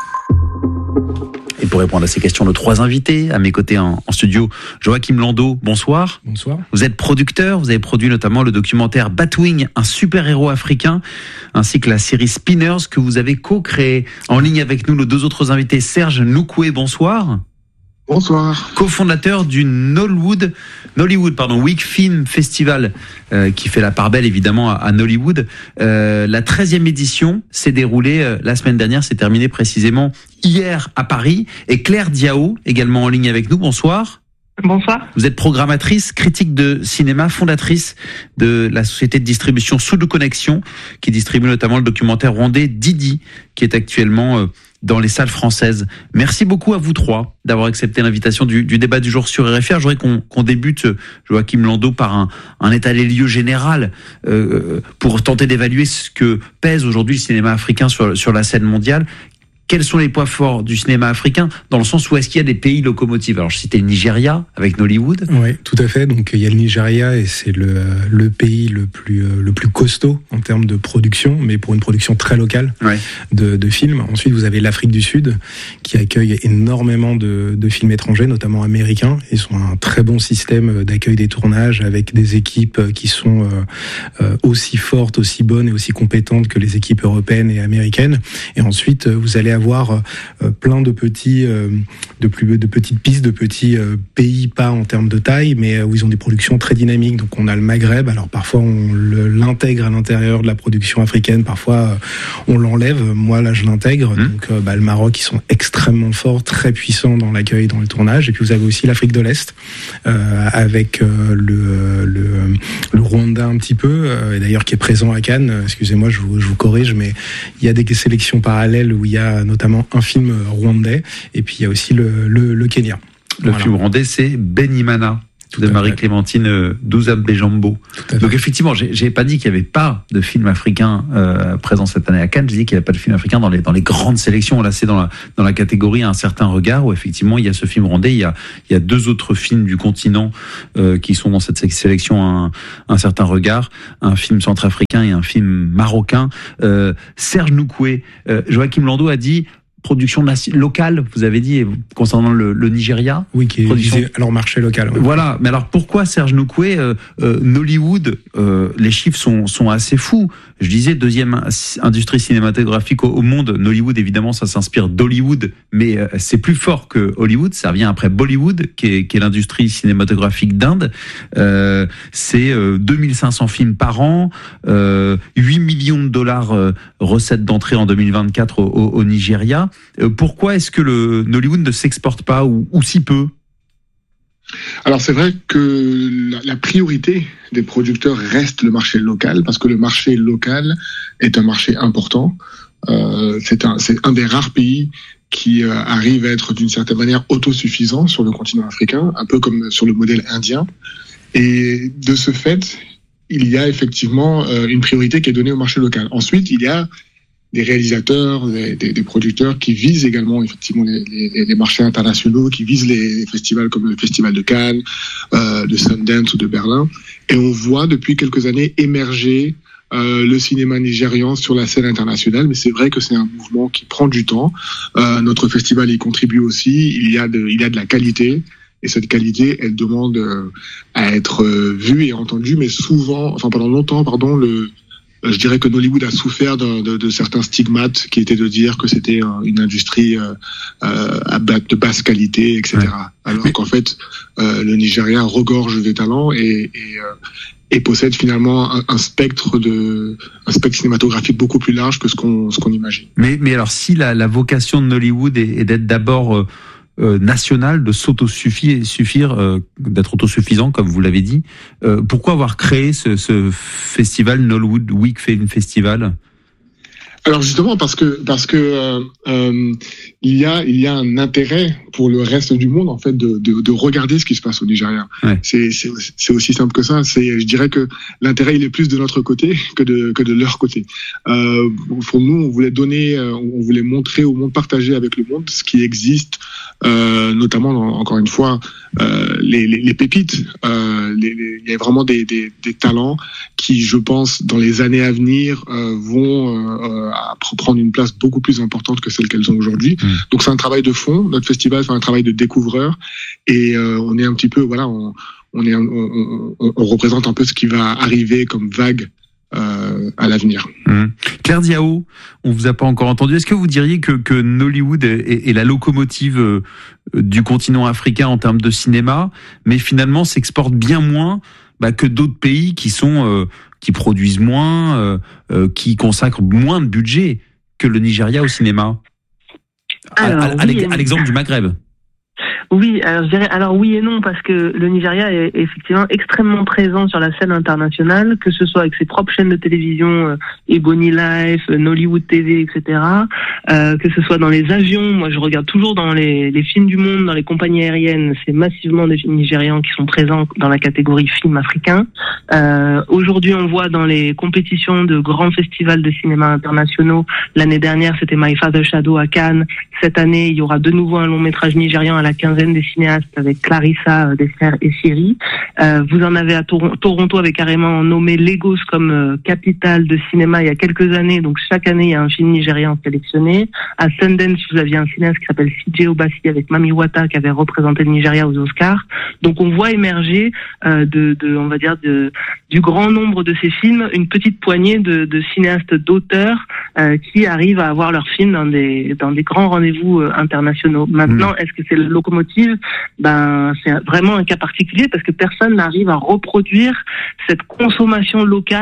S3: Et pour répondre à ces questions, nos trois invités, à mes côtés en, en studio, Joachim Landau, bonsoir.
S25: Bonsoir.
S3: Vous êtes producteur, vous avez produit notamment le documentaire Batwing, un super-héros africain, ainsi que la série Spinners que vous avez co-créé. En ligne avec nous, nos deux autres invités, Serge Noukoué, bonsoir.
S25: Bonsoir.
S3: Co-fondateur du Nollywood, Nollywood pardon, Week Film Festival, euh, qui fait la part belle évidemment à, à Nollywood. Euh, la treizième édition s'est déroulée euh, la semaine dernière, s'est terminée précisément hier à Paris. Et Claire Diao, également en ligne avec nous, bonsoir.
S26: Bonsoir.
S3: Vous êtes programmatrice, critique de cinéma, fondatrice de la société de distribution Sunu Connexion, qui distribue notamment le documentaire rwandais Didi, qui est actuellement... Euh, dans les salles françaises. Merci beaucoup à vous trois d'avoir accepté l'invitation du, du débat du jour sur R F I. Je voudrais qu'on, qu'on débute, Joachim Landau, par un, un état des lieux général euh, pour tenter d'évaluer ce que pèse aujourd'hui le cinéma africain sur, sur la scène mondiale. Quels sont les points forts du cinéma africain dans le sens où est-ce qu'il y a des pays locomotives ? Alors je citais le Nigeria avec Nollywood.
S25: Oui, tout à fait. Donc il y a le Nigeria et c'est le, le pays le plus, le plus costaud en termes de production, mais pour une production très locale ouais. de, de films. Ensuite vous avez l'Afrique du Sud qui accueille énormément de, de films étrangers, notamment américains. Ils ont un très bon système d'accueil des tournages avec des équipes qui sont euh, euh, aussi fortes, aussi bonnes et aussi compétentes que les équipes européennes et américaines. Et ensuite vous allez avoir euh, plein de petits, euh, de plus de petites pistes, de petits euh, pays pas en termes de taille, mais euh, où ils ont des productions très dynamiques. Donc on a le Maghreb. Alors parfois on le, l'intègre à l'intérieur de la production africaine, parfois euh, on l'enlève. Moi là je l'intègre. Mmh. Donc euh, bah, le Maroc, ils sont extrêmement forts, très puissants dans l'accueil, dans le tournage. Et puis vous avez aussi l'Afrique de l'Est euh, avec euh, le, le le Rwanda un petit peu, euh, et d'ailleurs qui est présent à Cannes. Excusez-moi, je vous, je vous corrige, mais il y a des sélections parallèles où il y a notamment un film rwandais, et puis il y a aussi le, le, le Kenya.
S6: Le
S25: Voilà.
S6: film rwandais, c'est Benimana.
S25: Tout
S6: de
S25: à
S6: Marie-Clémentine euh, Douzambé-Jambo. Donc effectivement, j'ai, j'ai pas dit qu'il y avait pas de film africain euh, présent cette année à Cannes. J'ai dit qu'il n'y avait pas de film africain dans les dans les grandes sélections. Là, c'est dans la dans la catégorie Un certain regard où effectivement il y a ce film rwandais. Il y a il y a deux autres films du continent euh, qui sont dans cette sélection. Un, un certain regard, un film centrafricain et un film marocain. Euh, Serge Noukoué, euh, Joachim Landau a dit. Production locale, vous avez dit, concernant le, le Nigeria.
S25: Oui, qui est
S6: production...
S25: visé à leur marché local. Ouais.
S6: Voilà. Mais alors pourquoi Serge Noukoué, euh, euh, Nollywood, euh, les chiffres sont, sont assez fous. Je disais deuxième industrie cinématographique au, au monde. Nollywood, évidemment, ça s'inspire d'Hollywood, mais euh, c'est plus fort que Hollywood. Ça vient après Bollywood, qui est, qui est l'industrie cinématographique d'Inde. Euh, c'est euh, deux mille cinq cents films par an, euh, huit millions de dollars euh, recettes d'entrée en deux mille vingt-quatre au, au, au Nigeria. Euh, pourquoi est-ce que le Nollywood ne s'exporte pas ou, ou si peu ?
S9: Alors c'est vrai que la, la priorité des producteurs reste le marché local, parce que le marché local est un marché important. Euh, c'est un, c'est un des rares pays qui euh, arrive à être d'une certaine manière autosuffisant sur le continent africain, un peu comme sur le modèle indien. Et de ce fait, il y a effectivement euh, une priorité qui est donnée au marché local. Ensuite, il y a des réalisateurs, des, des, des producteurs qui visent également effectivement les, les, les marchés internationaux, qui visent les, les festivals comme le Festival de Cannes, euh, de Sundance ou de Berlin. Et on voit depuis quelques années émerger euh, le cinéma nigérian sur la scène internationale. Mais c'est vrai que c'est un mouvement qui prend du temps. Euh, notre festival y contribue aussi. Il y a de, il y a de la qualité. Et cette qualité, elle demande euh, à être euh, vue et entendue. Mais souvent, enfin pendant longtemps, pardon, le je dirais que Nollywood a souffert de, de, de certains stigmates qui étaient de dire que c'était une industrie euh, euh, de basse qualité, et cetera. Ouais. Alors qu'en fait, euh, le Nigeria regorge des talents et, et, euh, et possède finalement un, un spectre de, un spectre cinématographique beaucoup plus large que ce qu'on, ce qu'on imagine.
S6: Mais, mais alors, si la, la vocation de Nollywood est, est d'être d'abord euh, Euh, national, de s'autosuffire, suffire, euh, d'être autosuffisant, comme vous l'avez dit. Euh, pourquoi avoir créé ce, ce festival, Nollywood Week Film Festival ?
S9: Alors justement parce que parce que euh, euh, il y a il y a un intérêt pour le reste du monde en fait de de, de regarder ce qui se passe au Nigeria. Ouais. C'est c'est c'est aussi simple que ça. C'est je dirais que l'intérêt il est plus de notre côté que de que de leur côté. Euh, pour nous, on voulait donner, on voulait montrer au monde, partager avec le monde ce qui existe, euh, notamment encore une fois euh, les, les les pépites. Euh, les, les, il y a vraiment des des des talents qui, je pense, dans les années à venir, euh, vont euh, à prendre une place beaucoup plus importante que celle qu'elles ont aujourd'hui. Mmh. Donc c'est un travail de fond. Notre festival fait un travail de découvreur et euh, on est un petit peu, voilà, on, on est, on, on, on représente un peu ce qui va arriver comme vague euh, à l'avenir.
S6: Mmh. Claire Diao, on vous a pas encore entendu. Est-ce que vous diriez que, que Nollywood est, est la locomotive euh, du continent africain en termes de cinéma, mais finalement s'exporte bien moins bah, que d'autres pays qui sont euh, qui produisent moins, euh, euh, qui consacrent moins de budget que le Nigeria au cinéma. Alors, à, à, oui à l'exemple du Maghreb.
S11: Oui, alors je dirais alors oui et non, parce que le Nigeria est effectivement extrêmement présent sur la scène internationale, que ce soit avec ses propres chaînes de télévision, euh, Ebony Life, euh, Nollywood T V, et cetera. Euh, que ce soit dans les avions, moi je regarde toujours dans les, les films du monde, dans les compagnies aériennes, c'est massivement des films nigérians qui sont présents dans la catégorie film africain. Euh, aujourd'hui, on voit dans les compétitions de grands festivals de cinéma internationaux, l'année dernière c'était My Father's Shadow à Cannes, cette année il y aura de nouveau un long métrage nigérian à la quinzaine des cinéastes avec Clarissa, des frères et Siri. Euh, vous en avez à Tor- Toronto avait carrément nommé Lagos comme euh, capitale de cinéma il y a quelques années, donc chaque année il y a un film nigérian sélectionné. À Sundance, vous aviez un cinéaste qui s'appelle C J Obasi avec Mami Wata qui avait représenté le Nigeria aux Oscars. Donc on voit émerger euh, de, de, on va dire, de, du grand nombre de ces films, une petite poignée de, de cinéastes d'auteurs euh, qui arrivent à avoir leurs films dans des, dans des grands rendez-vous euh, internationaux. Maintenant, mmh. est-ce que c'est le locomotive? Ben, c'est vraiment un cas particulier parce que personne n'arrive à reproduire cette consommation locale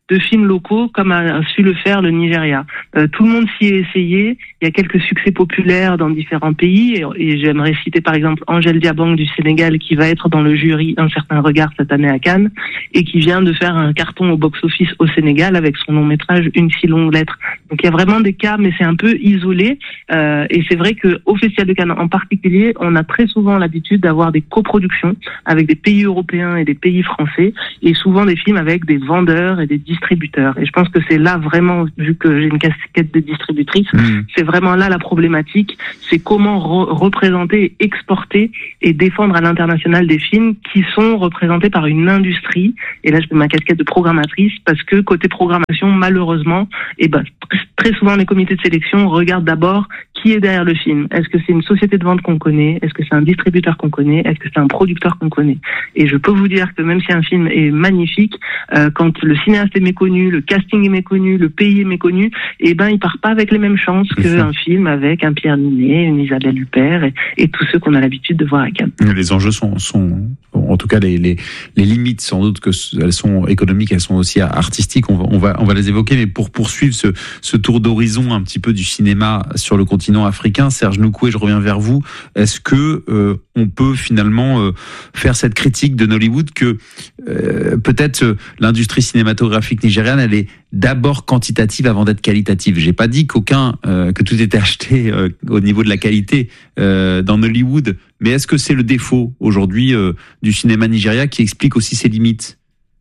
S11: de films locaux comme a, a su le faire le Nigeria. Euh, tout le monde s'y est essayé. Il y a quelques succès populaires dans différents pays et, et j'aimerais citer par exemple Angèle Diabang du Sénégal qui va être dans le jury Un certain regard cette année à Cannes et qui vient de faire un carton au box-office au Sénégal avec son long métrage Une si longue lettre. Donc il y a vraiment des cas, mais c'est un peu isolé. Euh, et c'est vrai que au Festival de Cannes en particulier, on a très souvent l'habitude d'avoir des coproductions avec des pays européens et des pays français, et souvent des films avec des vendeurs et des distributeurs. Et je pense que c'est là vraiment, vu que j'ai une casquette de distributrice, mmh. c'est vraiment là la problématique, c'est comment re- représenter, exporter et défendre à l'international des films qui sont représentés par une industrie. Et là, je mets ma casquette de programmatrice parce que côté programmation, malheureusement, eh ben, très souvent les comités de sélection regardent d'abord qui est derrière le film. Est-ce que c'est une société de vente qu'on connaît? Est-ce que c'est un distributeur qu'on connaît? Est-ce que c'est un producteur qu'on connaît? Et je peux vous dire que même si un film est magnifique, euh, quand le cinéaste est méconnu, le casting est méconnu, le pays est méconnu, eh ben, il part pas avec les mêmes chances qu'un film avec un Pierre Ninet, une Isabelle Huppert et, et tous ceux qu'on a l'habitude de voir à Cannes.
S6: Les enjeux sont, sont, en tout cas, les, les, les limites, sans doute que elles sont économiques, elles sont aussi artistiques. On va, on va, on va les évoquer, mais pour poursuivre ce, ce tour d'horizon un petit peu du cinéma sur le continent africain, Serge Noukoué, je reviens vers vous. Est-ce que euh, on peut finalement euh, faire cette critique de Nollywood que euh, peut-être euh, l'industrie cinématographique nigériane, elle est d'abord quantitative avant d'être qualitative. J'ai pas dit qu'aucun euh, que tout était acheté euh, au niveau de la qualité euh, dans Nollywood, mais est-ce que c'est le défaut aujourd'hui euh, du cinéma nigérien qui explique aussi ses limites?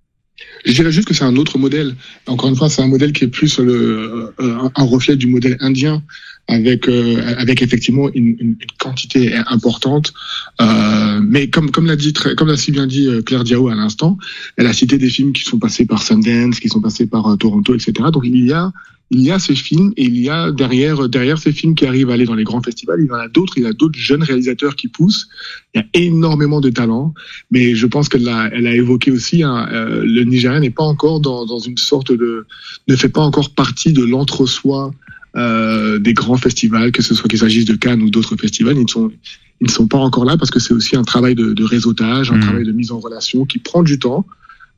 S9: Je dirais juste que c'est un autre modèle. Encore une fois, c'est un modèle qui est plus le, euh, un reflet du modèle indien, avec euh, avec effectivement une, une quantité importante. Euh, mais comme comme l'a dit très, comme l'a si bien dit Claire Diao à l'instant, elle a cité des films qui sont passés par Sundance, qui sont passés par euh, Toronto, et cetera. Donc il y a il y a ces films et il y a derrière derrière ces films qui arrivent à aller dans les grands festivals, il y en a d'autres, il y a d'autres jeunes réalisateurs qui poussent. Il y a énormément de talent, mais je pense qu'elle a elle a évoqué aussi hein, euh, le Nigeria n'est pas encore dans dans une sorte de ne fait pas encore partie de l'entre-soi euh, des grands festivals, que ce soit qu'il s'agisse de Cannes ou d'autres festivals. Ils ne sont ils ne sont pas encore là parce que c'est aussi un travail de, de réseautage, un mmh. travail de mise en relation qui prend du temps.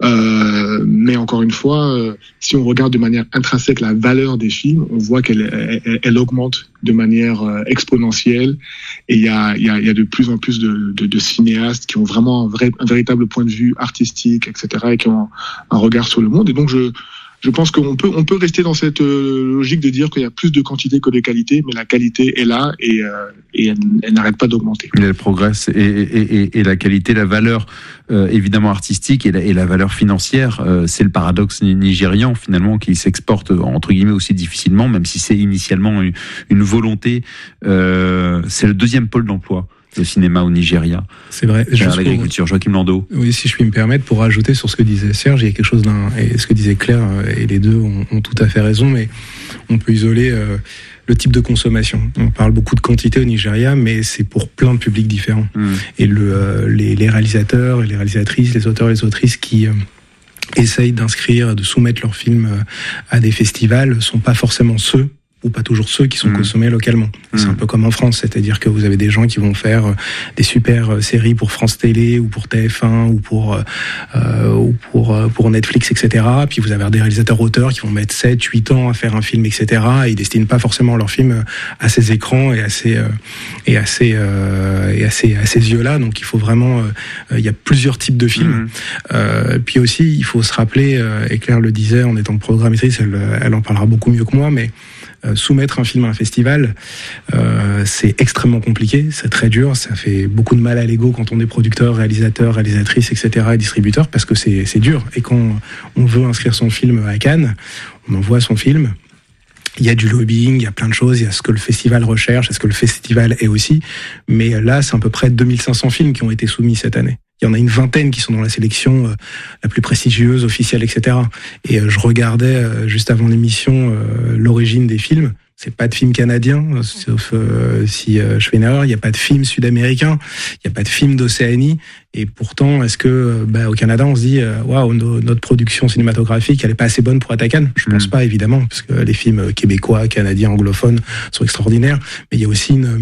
S9: Euh, mais encore une fois, euh, si on regarde de manière intrinsèque la valeur des films, on voit qu'elle elle, elle augmente de manière euh, exponentielle. Et il y a, il y, a, il y a de plus en plus de, de, de cinéastes qui ont vraiment un, vrai, un véritable point de vue artistique, et cetera, et qui ont un regard sur le monde. Et donc, je, je pense qu'on peut, on peut rester dans cette euh, logique de dire qu'il y a plus de quantité que de qualité, mais la qualité est là et, euh, et elle, elle n'arrête pas d'augmenter.
S6: Elle progresse et, et, et, et la qualité, la valeur euh, évidemment artistique et la, et la valeur financière, euh, c'est le paradoxe nigérian finalement qui s'exporte entre guillemets aussi difficilement, même si c'est initialement une, une volonté. Euh, c'est le deuxième pôle d'emploi. Le cinéma au Nigeria.
S25: C'est vrai.
S6: Vers l'agriculture. Pour... Joachim Landau.
S25: Oui, si je puis me permettre, pour rajouter sur ce que disait Serge, il y a quelque chose d'un, et ce que disait Claire, et les deux ont, ont tout à fait raison, mais on peut isoler euh, le type de consommation. On parle beaucoup de quantité au Nigeria, mais c'est pour plein de publics différents. Mmh. Et le, euh, les, les réalisateurs, et les réalisatrices, les auteurs et les autrices qui euh, essayent d'inscrire, de soumettre leurs films euh, à des festivals, sont pas forcément ceux ou pas toujours ceux qui sont mmh. consommés localement. Mmh. C'est un peu comme en France, c'est-à-dire que vous avez des gens qui vont faire des super séries pour France Télé ou pour T F un ou pour euh, ou pour pour Netflix, et cetera. Puis vous avez des réalisateurs-auteurs qui vont mettre sept, huit ans à faire un film, et cetera. Et ils destinent pas forcément leur film à ces écrans et à ces euh, et à ces euh, et à ces à ces yeux-là. Donc il faut vraiment, euh, il y a plusieurs types de films. Mmh. Euh, puis aussi, il faut se rappeler, euh, et Claire le disait en étant programmatrice, elle elle en parlera beaucoup mieux que moi, mais Euh, soumettre un film à un festival, euh, c'est extrêmement compliqué, c'est très dur, ça fait beaucoup de mal à l'ego quand on est producteur, réalisateur, réalisatrice, et cetera, et distributeur, parce que c'est, c'est dur. Et quand on veut inscrire son film à Cannes, on envoie son film, il y a du lobbying, il y a plein de choses, il y a ce que le festival recherche, ce que le festival est aussi, mais là, c'est à peu près deux mille cinq cents films qui ont été soumis cette année. Il y en a une vingtaine qui sont dans la sélection euh, la plus prestigieuse, officielle, et cetera. Et euh, je regardais euh, juste avant l'émission euh, l'origine des films. C'est pas de film canadien, sauf euh, si euh, je fais une erreur. Il y a pas de film sud-américain, il y a pas de film d'Océanie. Et pourtant, est-ce que bah, au Canada, on se dit waouh, wow, notre production cinématographique, elle est pas assez bonne pour être à Cannes? Je pense mmh. pas, évidemment, parce que les films québécois, canadiens, anglophones sont extraordinaires. Mais il y a aussi une,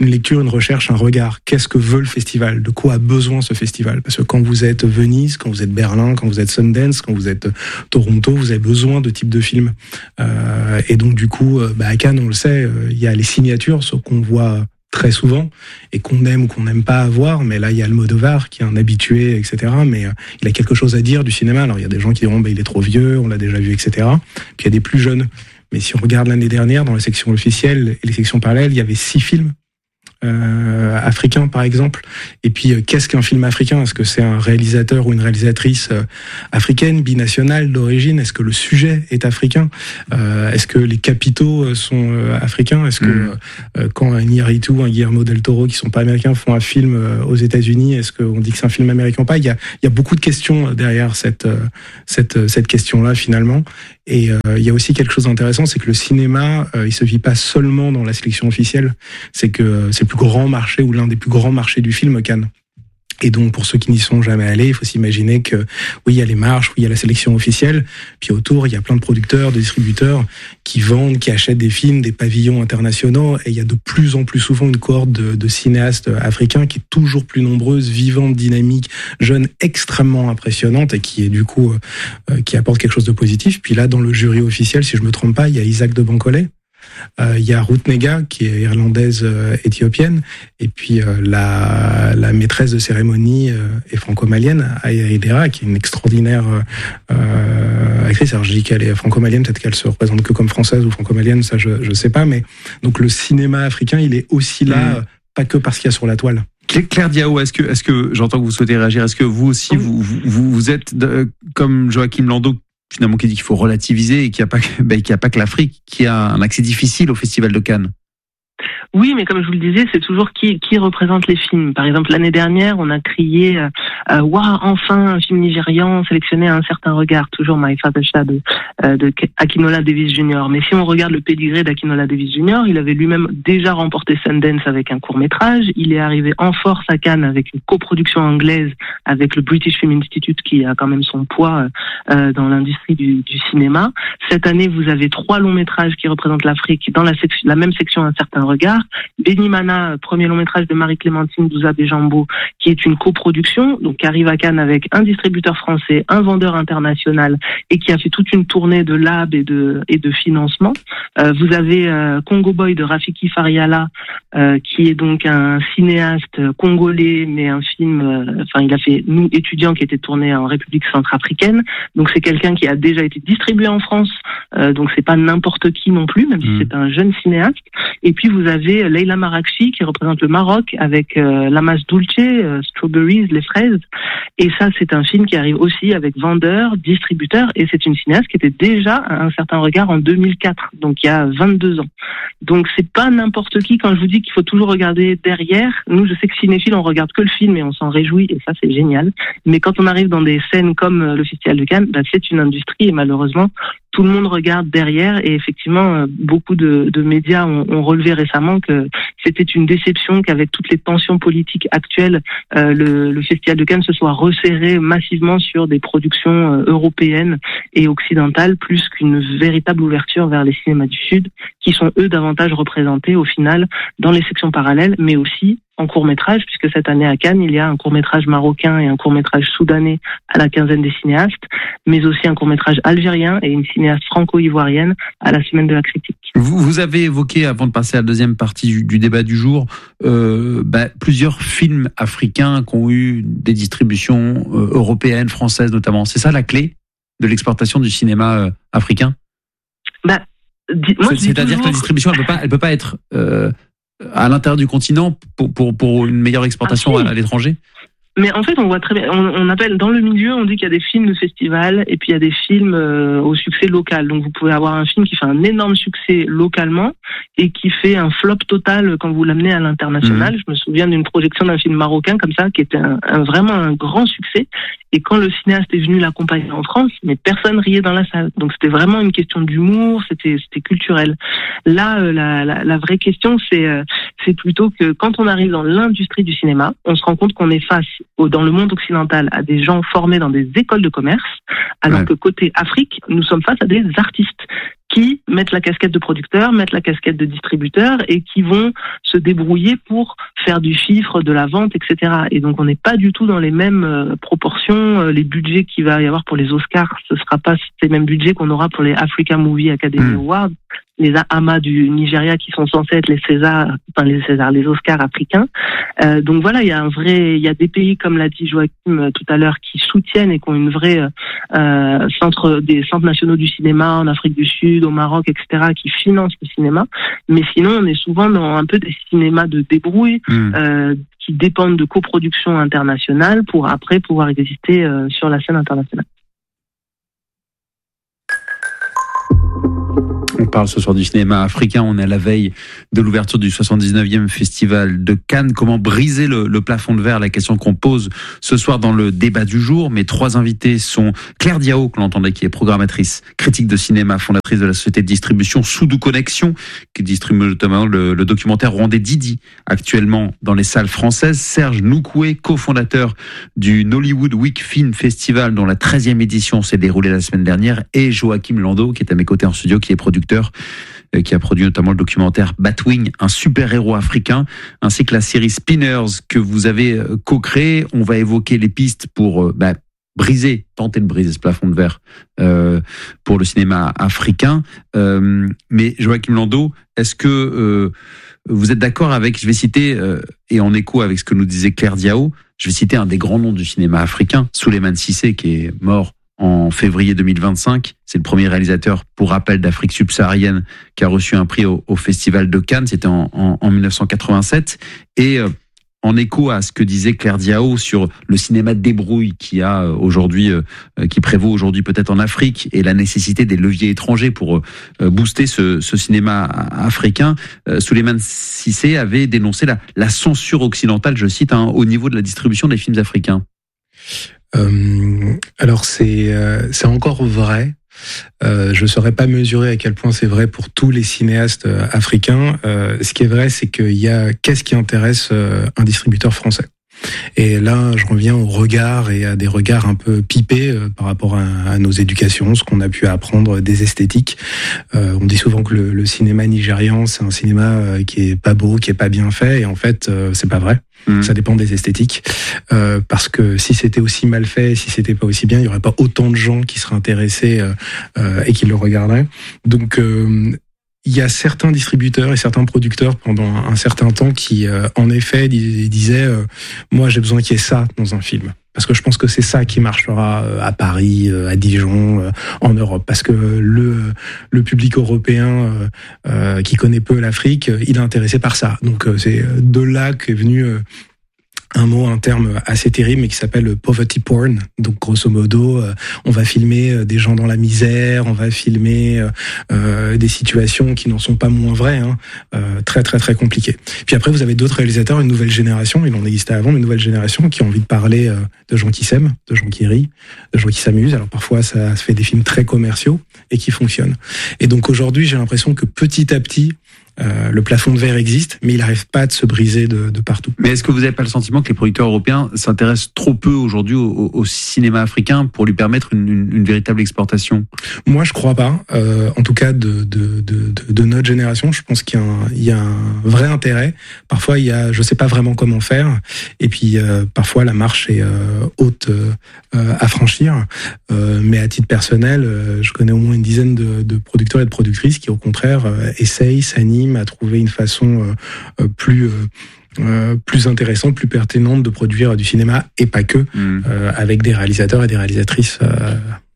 S25: une lecture, une recherche, un regard. Qu'est-ce que veut le festival? De quoi a besoin ce festival? Parce que quand vous êtes Venise, quand vous êtes Berlin, quand vous êtes Sundance, quand vous êtes Toronto, vous avez besoin de types de films. Euh, et donc du coup, bah, à Cannes, on le sait, il y a les signatures, ce qu'on voit très souvent et qu'on aime ou qu'on n'aime pas avoir, mais là il y a Almodovar qui est un habitué, et cetera. Mais euh, il a quelque chose à dire du cinéma. Alors il y a des gens qui diront bah, il est trop vieux, on l'a déjà vu, et cetera. Puis il y a des plus jeunes. Mais si on regarde l'année dernière, dans la section officielle et les sections parallèles, il y avait six films euh, africains, par exemple. Et puis, euh, qu'est-ce qu'un film africain? Est-ce que c'est un réalisateur ou une réalisatrice euh, africaine, binationale, d'origine? Est-ce que le sujet est africain? euh, Est-ce que les capitaux sont euh, africains? Est-ce que mmh. euh, quand un Iñárritu, un Guillermo del Toro, qui sont pas américains, font un film euh, aux États-Unis, est-ce qu'on dit que c'est un film américain ou pas? Il y a, il y a beaucoup de questions derrière cette, euh, cette, cette question-là, finalement. Et euh, il y a aussi quelque chose d'intéressant, c'est que le cinéma, euh, il se vit pas seulement dans la sélection officielle. C'est que euh, c'est le plus grand marché ou l'un des plus grands marchés du film, Cannes. Et donc, pour ceux qui n'y sont jamais allés, il faut s'imaginer que, oui, il y a les marches, oui, il y a la sélection officielle, puis autour, il y a plein de producteurs, de distributeurs qui vendent, qui achètent des films, des pavillons internationaux, et il y a de plus en plus souvent une cohorte de, de cinéastes africains qui est toujours plus nombreuse, vivante, dynamique, jeune, extrêmement impressionnante, et qui est du coup, euh, qui apporte quelque chose de positif. Puis là, dans le jury officiel, si je me trompe pas, il y a Isaac de Bancolé. Euh, il y a Ruth Nega qui est irlandaise euh, éthiopienne, et puis euh, la, la maîtresse de cérémonie euh, est franco-malienne, Aya Idera, qui est une extraordinaire euh, actrice. Alors je dis qu'elle est franco-malienne, peut-être qu'elle se représente que comme française ou franco-malienne, ça je je sais pas, mais donc le cinéma africain, il est aussi là, mmh. euh, pas que parce qu'il y a sur la toile.
S6: Claire Diao, est-ce que est-ce que j'entends que vous souhaitez réagir? Est-ce que vous aussi vous vous, vous êtes de, comme Joachim Landau, finalement, qui dit qu'il faut relativiser et qu'il n'y a pas, ben, qu'il n'y a pas que l'Afrique qui a un accès difficile au Festival de Cannes?
S11: Oui, mais comme je vous le disais, c'est toujours qui, qui représente les films. Par exemple, l'année dernière, on a crié euh, « Waouh, enfin un film nigérian sélectionné à un certain regard », toujours My Father's Shadow euh, de Akinola Davis Junior Mais si on regarde le pédigré d'Akinola Davis Junior, il avait lui-même déjà remporté Sundance avec un court-métrage. Il est arrivé en force à Cannes avec une coproduction anglaise avec le British Film Institute qui a quand même son poids euh, dans l'industrie du, du cinéma. Cette année, vous avez trois longs-métrages qui représentent l'Afrique dans la, section, la même section à un certain regard. Benimana, premier long métrage de Marie-Clémentine Douza-Béjambeau, qui est une coproduction, donc qui arrive à Cannes avec un distributeur français, un vendeur international, et qui a fait toute une tournée de lab et de et de financement. Euh, vous avez euh, Congo Boy de Rafiki Fariala, euh, qui est donc un cinéaste congolais, mais un film, euh, enfin il a fait Nous étudiants, qui était tourné en République centrafricaine. Donc c'est quelqu'un qui a déjà été distribué en France, euh, donc c'est pas n'importe qui non plus, même mmh. si c'est un jeune cinéaste. Et puis vous avez Leila Marakchi qui représente le Maroc avec euh, Lamas Dulce, euh, Strawberries, les fraises. Et ça, c'est un film qui arrive aussi avec vendeur, distributeur, et c'est une cinéaste qui était déjà à un certain regard en deux mille quatre, donc il y a vingt-deux ans. Donc c'est pas n'importe qui. Quand je vous dis qu'il faut toujours regarder derrière, nous, je sais que cinéphile, on regarde que le film et on s'en réjouit, et ça, c'est génial. Mais quand on arrive dans des scènes comme le Festival de Cannes, bah, c'est une industrie, et malheureusement, tout le monde regarde derrière, et effectivement, beaucoup de, de médias ont, ont relevé récemment que c'était une déception qu'avec toutes les tensions politiques actuelles, euh, le, le Festival de Cannes se soit resserré massivement sur des productions euh, européennes et occidentales, plus qu'une véritable ouverture vers les cinémas du Sud, qui sont eux davantage représentés au final dans les sections parallèles, mais aussi en court-métrage, puisque cette année à Cannes, il y a un court-métrage marocain et un court-métrage soudanais à la quinzaine des cinéastes, mais aussi un court-métrage algérien et une cinéaste franco-ivoirienne à la semaine de la critique.
S6: Vous, vous avez évoqué, avant de passer à la deuxième partie du, du débat du jour, euh, bah, plusieurs films africains qui ont eu des distributions euh, européennes, françaises notamment. C'est ça la clé de l'exportation du cinéma euh, africain?
S11: bah, dis, moi,
S6: C'est-à-dire toujours... que la distribution, elle peut pas, elle peut pas être euh, à l'intérieur du continent pour, pour, pour une meilleure exportation ah, si. à, à l'étranger?
S11: Mais en fait, on voit très bien, on, on appelle, dans le milieu, on dit qu'il y a des films de festival et puis il y a des films euh, au succès local. Donc vous pouvez avoir un film qui fait un énorme succès localement et qui fait un flop total quand vous l'amenez à l'international. Mmh. Je me souviens d'une projection d'un film marocain comme ça, qui était un, un, vraiment un grand succès. Et quand le cinéaste est venu l'accompagner en France, mais personne riait dans la salle. Donc c'était vraiment une question d'humour, c'était c'était culturel. Là, euh, la, la, la vraie question, c'est euh, c'est plutôt que quand on arrive dans l'industrie du cinéma, on se rend compte qu'on est face au, dans le monde occidental à des gens formés dans des écoles de commerce, alors ouais. que côté Afrique, nous sommes face à des artistes qui mettre la casquette de producteur, mettre la casquette de distributeur et qui vont se débrouiller pour faire du chiffre, de la vente, et cetera. Et donc on n'est pas du tout dans les mêmes euh, proportions. Euh, les budgets qu'il va y avoir pour les Oscars, ce sera pas ces mêmes budgets qu'on aura pour les Africa Movie Academy mmh. Awards, les A M A du Nigeria qui sont censés être les Césars, enfin les Césars, les Oscars africains. Euh, donc voilà, il y a un vrai, il y a des pays comme l'a dit Joachim tout à l'heure qui soutiennent et qui ont une vraie euh, centre, des centres nationaux du cinéma en Afrique du Sud, au Maroc, et cetera, qui financent le cinéma. Mais sinon, on est souvent dans un peu des cinémas de débrouille mmh. euh, qui dépendent de coproductions internationales pour après pouvoir exister euh, sur la scène internationale.
S6: On parle ce soir du cinéma africain. On est à la veille de l'ouverture du soixante-dix-neuvième Festival de Cannes. Comment briser le, le plafond de verre? La question qu'on pose ce soir dans le débat du jour. Mes trois invités sont Claire Diao, que l'on entendait, qui est programmatrice, critique de cinéma, fondatrice de la société de distribution Soudou Connexion, qui distribue notamment le, le documentaire Rwandais Didi, actuellement dans les salles françaises. Serge Noukoué, cofondateur du Nollywood Week Film Festival, dont la treizième édition s'est déroulée la semaine dernière. Et Joachim Landau, qui est à mes côtés en studio, qui est producteur, qui a produit notamment le documentaire Batwing, un super-héros africain, ainsi que la série Spinners que vous avez co-créée. On va évoquer les pistes pour bah, briser, tenter de briser ce plafond de verre euh, pour le cinéma africain. Euh, mais Joachim Landau, est-ce que euh, vous êtes d'accord avec, je vais citer, euh, et en écho avec ce que nous disait Claire Diao, je vais citer un des grands noms du cinéma africain, Souleymane Cissé, qui est mort en février deux mille vingt-cinq. C'est le premier réalisateur, pour rappel, d'Afrique subsaharienne qui a reçu un prix au, au Festival de Cannes. C'était en, en, en mille neuf cent quatre-vingt-sept. Et euh, en écho à ce que disait Claire Diao sur le cinéma de débrouille qui a aujourd'hui, euh, qui prévaut aujourd'hui peut-être en Afrique, et la nécessité des leviers étrangers pour euh, booster ce, ce cinéma africain, euh, Souleymane Cissé avait dénoncé la, la censure occidentale, je cite, hein, au niveau de la distribution des films africains.
S25: Euh, alors c'est euh, c'est encore vrai. Euh, je ne saurais pas mesurer à quel point c'est vrai pour tous les cinéastes euh, africains. Euh, ce qui est vrai, c'est qu'il y a qu'est-ce qui intéresse euh, un distributeur français. Et là, je reviens au regard et à des regards un peu pipés euh, par rapport à, à nos éducations, ce qu'on a pu apprendre des esthétiques. Euh, on dit souvent que le, le cinéma nigérian, c'est un cinéma euh, qui est pas beau, qui est pas bien fait, et en fait, euh, c'est pas vrai. Mmh. Ça dépend des esthétiques, euh, parce que si c'était aussi mal fait, si c'était pas aussi bien, il y aurait pas autant de gens qui seraient intéressés euh, euh, et qui le regarderaient. Donc euh, il y a certains distributeurs et certains producteurs pendant un certain temps qui, euh, en effet, disaient euh, moi j'ai besoin qu'il y ait ça dans un film. Parce que je pense que c'est ça qui marchera à Paris, à Dijon, en Europe. Parce que le le public européen euh, qui connaît peu l'Afrique, il est intéressé par ça. Donc c'est de là qu'est venu euh, un mot, un terme assez terrible, mais qui s'appelle poverty porn. Donc, grosso modo, euh, on va filmer euh, des gens dans la misère, on va filmer euh, des situations qui n'en sont pas moins vraies, hein, euh, très très très compliquées. Puis après, vous avez d'autres réalisateurs, une nouvelle génération, il en existait avant, mais une nouvelle génération qui a envie de parler euh, de gens qui s'aiment, de gens qui rient, de gens qui s'amusent. Alors parfois, ça se fait des films très commerciaux et qui fonctionnent. Et donc aujourd'hui, j'ai l'impression que petit à petit, Euh, le plafond de verre existe, mais il n'arrive pas de se briser de, de partout.
S6: Mais est-ce que vous n'avez pas le sentiment que les producteurs européens s'intéressent trop peu aujourd'hui au, au cinéma africain pour lui permettre une, une, une véritable exportation?
S25: Moi, je crois pas. Euh, en tout cas, de, de, de, de notre génération, je pense qu'il y a un, il y a un vrai intérêt. Parfois, il y a, je sais pas vraiment comment faire. Et puis, euh, parfois, la marche est euh, haute euh, à franchir. Euh, mais à titre personnel, euh, je connais au moins une dizaine de, de producteurs et de productrices qui, au contraire, euh, essayent, s'animent à trouver une façon euh, plus euh, euh, plus intéressante, plus pertinente de produire du cinéma, et pas que, mmh. euh, avec des réalisateurs et des réalisatrices. Euh...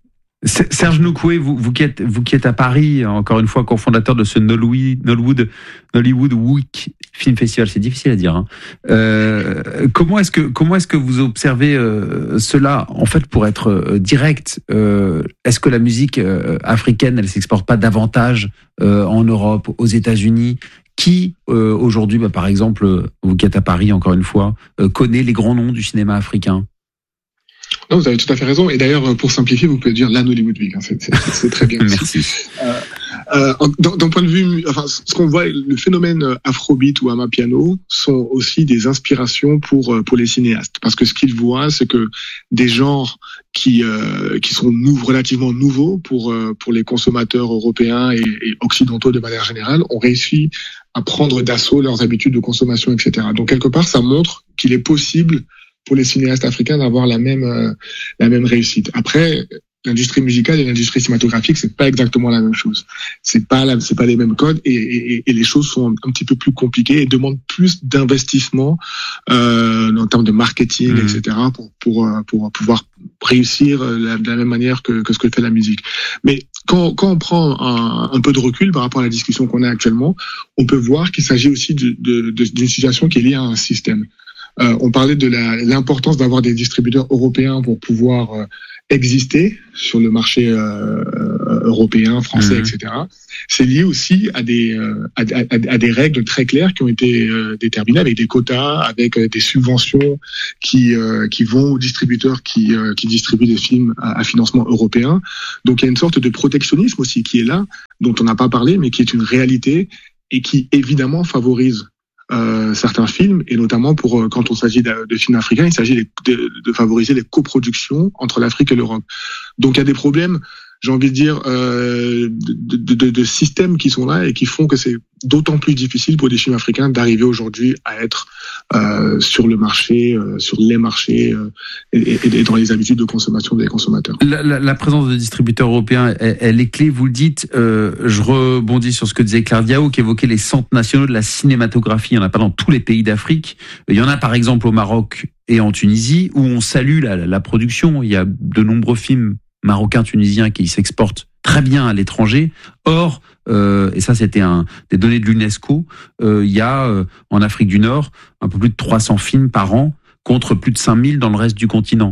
S6: Serge Noukoué, vous, vous, qui êtes, vous qui êtes à Paris, encore une fois cofondateur de ce Nollywood, Nollywood Week Film Festival, c'est difficile à dire. Hein. Euh, comment est-ce que comment est-ce que vous observez euh, cela, en fait, pour être euh, direct, euh, est-ce que la musique euh, africaine, elle s'exporte pas davantage euh, en Europe, aux États-Unis? Qui euh, aujourd'hui, bah, par exemple, vous qui êtes à Paris, encore une fois, euh, connaît les grands noms du cinéma africain?
S9: Non, vous avez tout à fait raison. Et d'ailleurs, pour simplifier, vous pouvez dire la Nollywood Week. Hein. C'est, c'est, c'est très bien.
S6: Merci.
S9: Euh, Euh, d'un, d'un point de vue, enfin, ce qu'on voit, le phénomène Afrobeat ou Amapiano sont aussi des inspirations pour pour les cinéastes, parce que ce qu'ils voient, c'est que des genres qui euh, qui sont nou- relativement nouveaux pour euh, pour les consommateurs européens et, et occidentaux de manière générale ont réussi à prendre d'assaut leurs habitudes de consommation, et cetera. Donc quelque part, ça montre qu'il est possible pour les cinéastes africains d'avoir la même euh, la même réussite. Après, l'industrie musicale et l'industrie cinématographique, c'est pas exactement la même chose. C'est pas la, c'est pas les mêmes codes et, et, et les choses sont un petit peu plus compliquées et demandent plus d'investissement euh, en termes de marketing, mmh. et cetera pour pour pour pouvoir réussir la, de la même manière que, que ce que fait la musique. Mais quand quand on prend un, un peu de recul par rapport à la discussion qu'on a actuellement, on peut voir qu'il s'agit aussi de, de, de, d'une situation qui est liée à un système. Euh, on parlait de la, l'importance d'avoir des distributeurs européens pour pouvoir euh, exister sur le marché euh, européen, français, mmh. et cetera. C'est lié aussi à des euh, à, à, à des règles très claires qui ont été euh, déterminées avec des quotas, avec euh, des subventions qui euh, qui vont aux distributeurs qui euh, qui distribuent des films à, à financement européen. Donc il y a une sorte de protectionnisme aussi qui est là, dont on n'a pas parlé, mais qui est une réalité et qui évidemment favorise Euh, certains films, et notamment pour euh, quand on s'agit de, de films africains, il s'agit de, de, de favoriser les coproductions entre l'Afrique et l'Europe. Donc il y a des problèmes, j'ai envie de dire, euh, de, de, de, de systèmes qui sont là et qui font que c'est d'autant plus difficile pour des films africains d'arriver aujourd'hui à être euh, sur le marché, euh, sur les marchés euh, et, et, et dans les habitudes de consommation des consommateurs.
S6: La, la, la présence de distributeurs européens, elle, elle est clé, vous le dites. Euh, je rebondis sur ce que disait Claire Diao, qui évoquait les centres nationaux de la cinématographie. Il n'y en a pas dans tous les pays d'Afrique. Il y en a par exemple au Maroc et en Tunisie, où on salue la, la production. Il y a de nombreux films marocains, tunisiens qui s'exportent très bien à l'étranger. Or, euh, et ça c'était un, des données de l'UNESCO, euh, il y a euh, en Afrique du Nord un peu plus de trois cents films par an contre plus de cinq mille dans le reste du continent.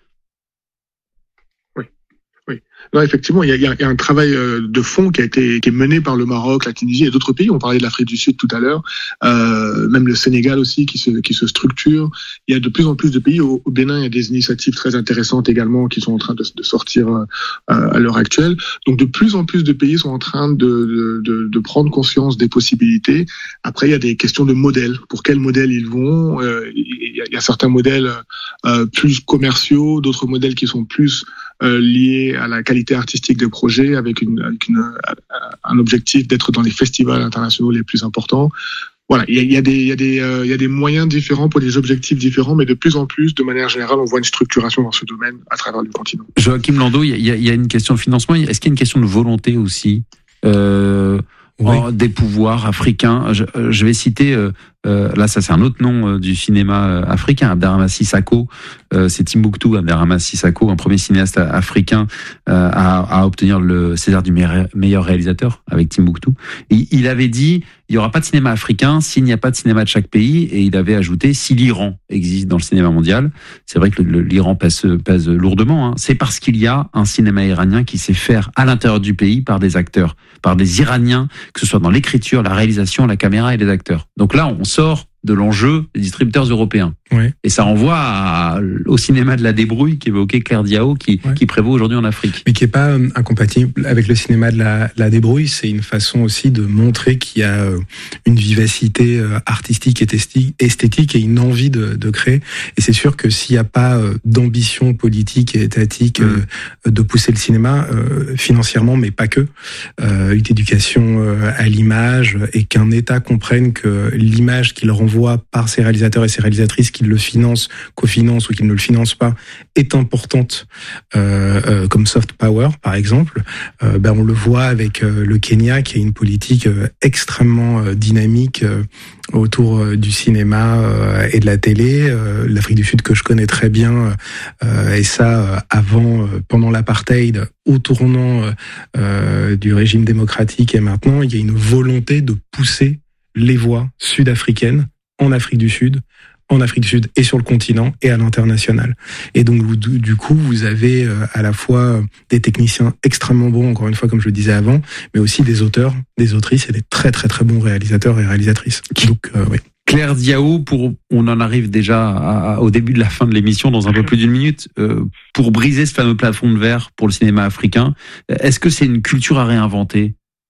S9: Oui, oui. Non, effectivement, il y a, il y a un travail de fond qui a été qui est mené par le Maroc, la Tunisie et d'autres pays. On parlait de l'Afrique du Sud tout à l'heure, euh, même le Sénégal aussi qui se qui se structure. Il y a de plus en plus de pays. Au, au Bénin, il y a des initiatives très intéressantes également qui sont en train de, de sortir euh, à l'heure actuelle. Donc, de plus en plus de pays sont en train de, de de de prendre conscience des possibilités. Après, il y a des questions de modèles. Pour quel modèle ils vont euh, il, y a, il y a certains modèles euh, plus commerciaux, d'autres modèles qui sont plus euh, liés à la qualité artistique des projets, avec, une, avec une, un objectif d'être dans les festivals internationaux les plus importants. Voilà, il y a, il y a des, il y a des, euh, il y a des moyens différents pour des objectifs différents, mais de plus en plus, de manière générale, on voit une structuration dans ce domaine à travers le continent.
S6: Joachim Landau, il y a, il y a une question de financement. Est-ce qu'il y a une question de volonté aussi euh, oui. en, des pouvoirs africains? Je, je vais citer euh, Euh, là, ça c'est un autre nom euh, du cinéma euh, africain, Abderrahmane Sissako. Euh, c'est Timbuktu, Abderrahmane Sissako, un premier cinéaste africain euh, à, à obtenir le César du meilleur, meilleur réalisateur avec Timbuktu. Et il avait dit, il y aura pas de cinéma africain s'il n'y a pas de cinéma de chaque pays. Et il avait ajouté, si l'Iran existe dans le cinéma mondial, c'est vrai que le, l'Iran pèse, pèse lourdement. Hein, c'est parce qu'il y a un cinéma iranien qui sait faire à l'intérieur du pays par des acteurs, par des Iraniens, que ce soit dans l'écriture, la réalisation, la caméra et les acteurs. Donc là, on sort de l'enjeu des distributeurs européens. Oui. Et ça renvoie à, au cinéma de la débrouille qu'évoquait Claire Diao, qui, oui. qui prévaut aujourd'hui en Afrique.
S25: Mais qui n'est pas euh, incompatible avec le cinéma de la, la débrouille. C'est une façon aussi de montrer qu'il y a euh, une vivacité euh, artistique, esthétique et une envie de, de créer. Et c'est sûr que s'il n'y a pas euh, d'ambition politique et étatique euh, mmh. de pousser le cinéma euh, financièrement, mais pas que, euh, une éducation euh, à l'image et qu'un État comprenne que l'image qu'il renvoie par ses réalisateurs et ses réalisatrices, qu'ils le financent, cofinancent ou qu'ils ne le financent pas, est importante, euh, euh, comme soft power par exemple. Euh, ben on le voit avec euh, le Kenya qui a une politique euh, extrêmement euh, dynamique euh, autour euh, du cinéma euh, et de la télé. Euh, L'Afrique du Sud que je connais très bien, euh, et ça euh, avant, euh, pendant l'apartheid, au tournant euh, euh, du régime démocratique et maintenant, il y a une volonté de pousser les voix sud-africaines en Afrique du Sud, en Afrique du Sud et sur le continent et à l'international. Et donc, du coup, vous avez à la fois des techniciens extrêmement bons, encore une fois, comme je le disais avant, mais aussi des auteurs, des autrices et des très, très, très bons réalisateurs et réalisatrices. Donc, euh, oui.
S6: Claire Diao, pour, on en arrive déjà à, au début de la fin de l'émission, dans un peu plus d'une minute, euh, pour briser ce fameux plafond de verre pour le cinéma africain. Est-ce que c'est une culture à réinventer?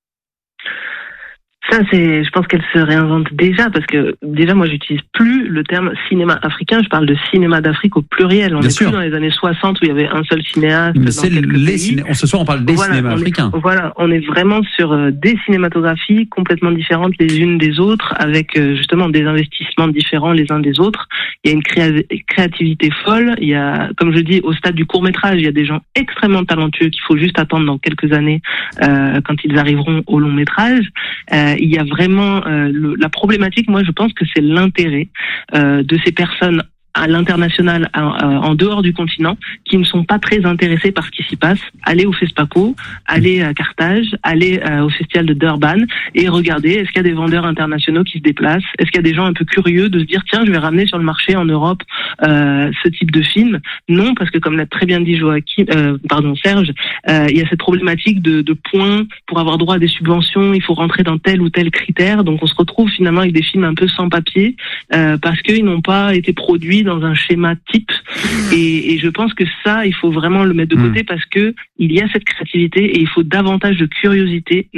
S11: Ça, c'est, je pense qu'elle se réinvente déjà, parce que déjà, moi, j'utilise plus le terme cinéma africain. Je parle de cinéma d'Afrique au pluriel. On
S6: Bien
S11: est
S6: sûr.
S11: plus dans les années soixante où il y avait un seul cinéaste.
S6: Mais
S11: dans
S6: c'est
S11: quelques
S6: les
S11: pays.
S6: ciné... on, ce soir, on parle des
S11: Voilà,
S6: cinémas
S11: on est-
S6: africains.
S11: Voilà, on est vraiment sur euh, des cinématographies complètement différentes les unes des autres, avec euh, justement des investissements différents les uns des autres. Il y a une créa- créativité folle. Il y a, comme je dis, au stade du court métrage, il y a des gens extrêmement talentueux qu'il faut juste attendre dans quelques années euh, quand ils arriveront au long métrage. Euh, il y a vraiment euh, le, la problématique. Moi, je pense que c'est l'intérêt euh, de ces personnes à l'international, à- à- en dehors du continent, qui ne sont pas très intéressés par ce qui s'y passe. Aller au FESPACO, aller à Carthage, aller euh, au festival de Durban et regarder est-ce qu'il y a des vendeurs internationaux qui se déplacent, est-ce qu'il y a des gens un peu curieux de se dire tiens, je vais ramener sur le marché en Europe euh, ce type de film. Non, parce que comme l'a très bien dit Joachim, euh, pardon Serge, euh, il y a cette problématique de, de points pour avoir droit à des subventions, il faut rentrer dans tel ou tel critère. Donc on se retrouve finalement avec des films un peu sans papier euh, parce qu'ils n'ont pas été produits dans un schéma type. Et, et je pense que ça, il faut vraiment le mettre de côté parce que il y a cette créativité et il faut davantage de curiosité.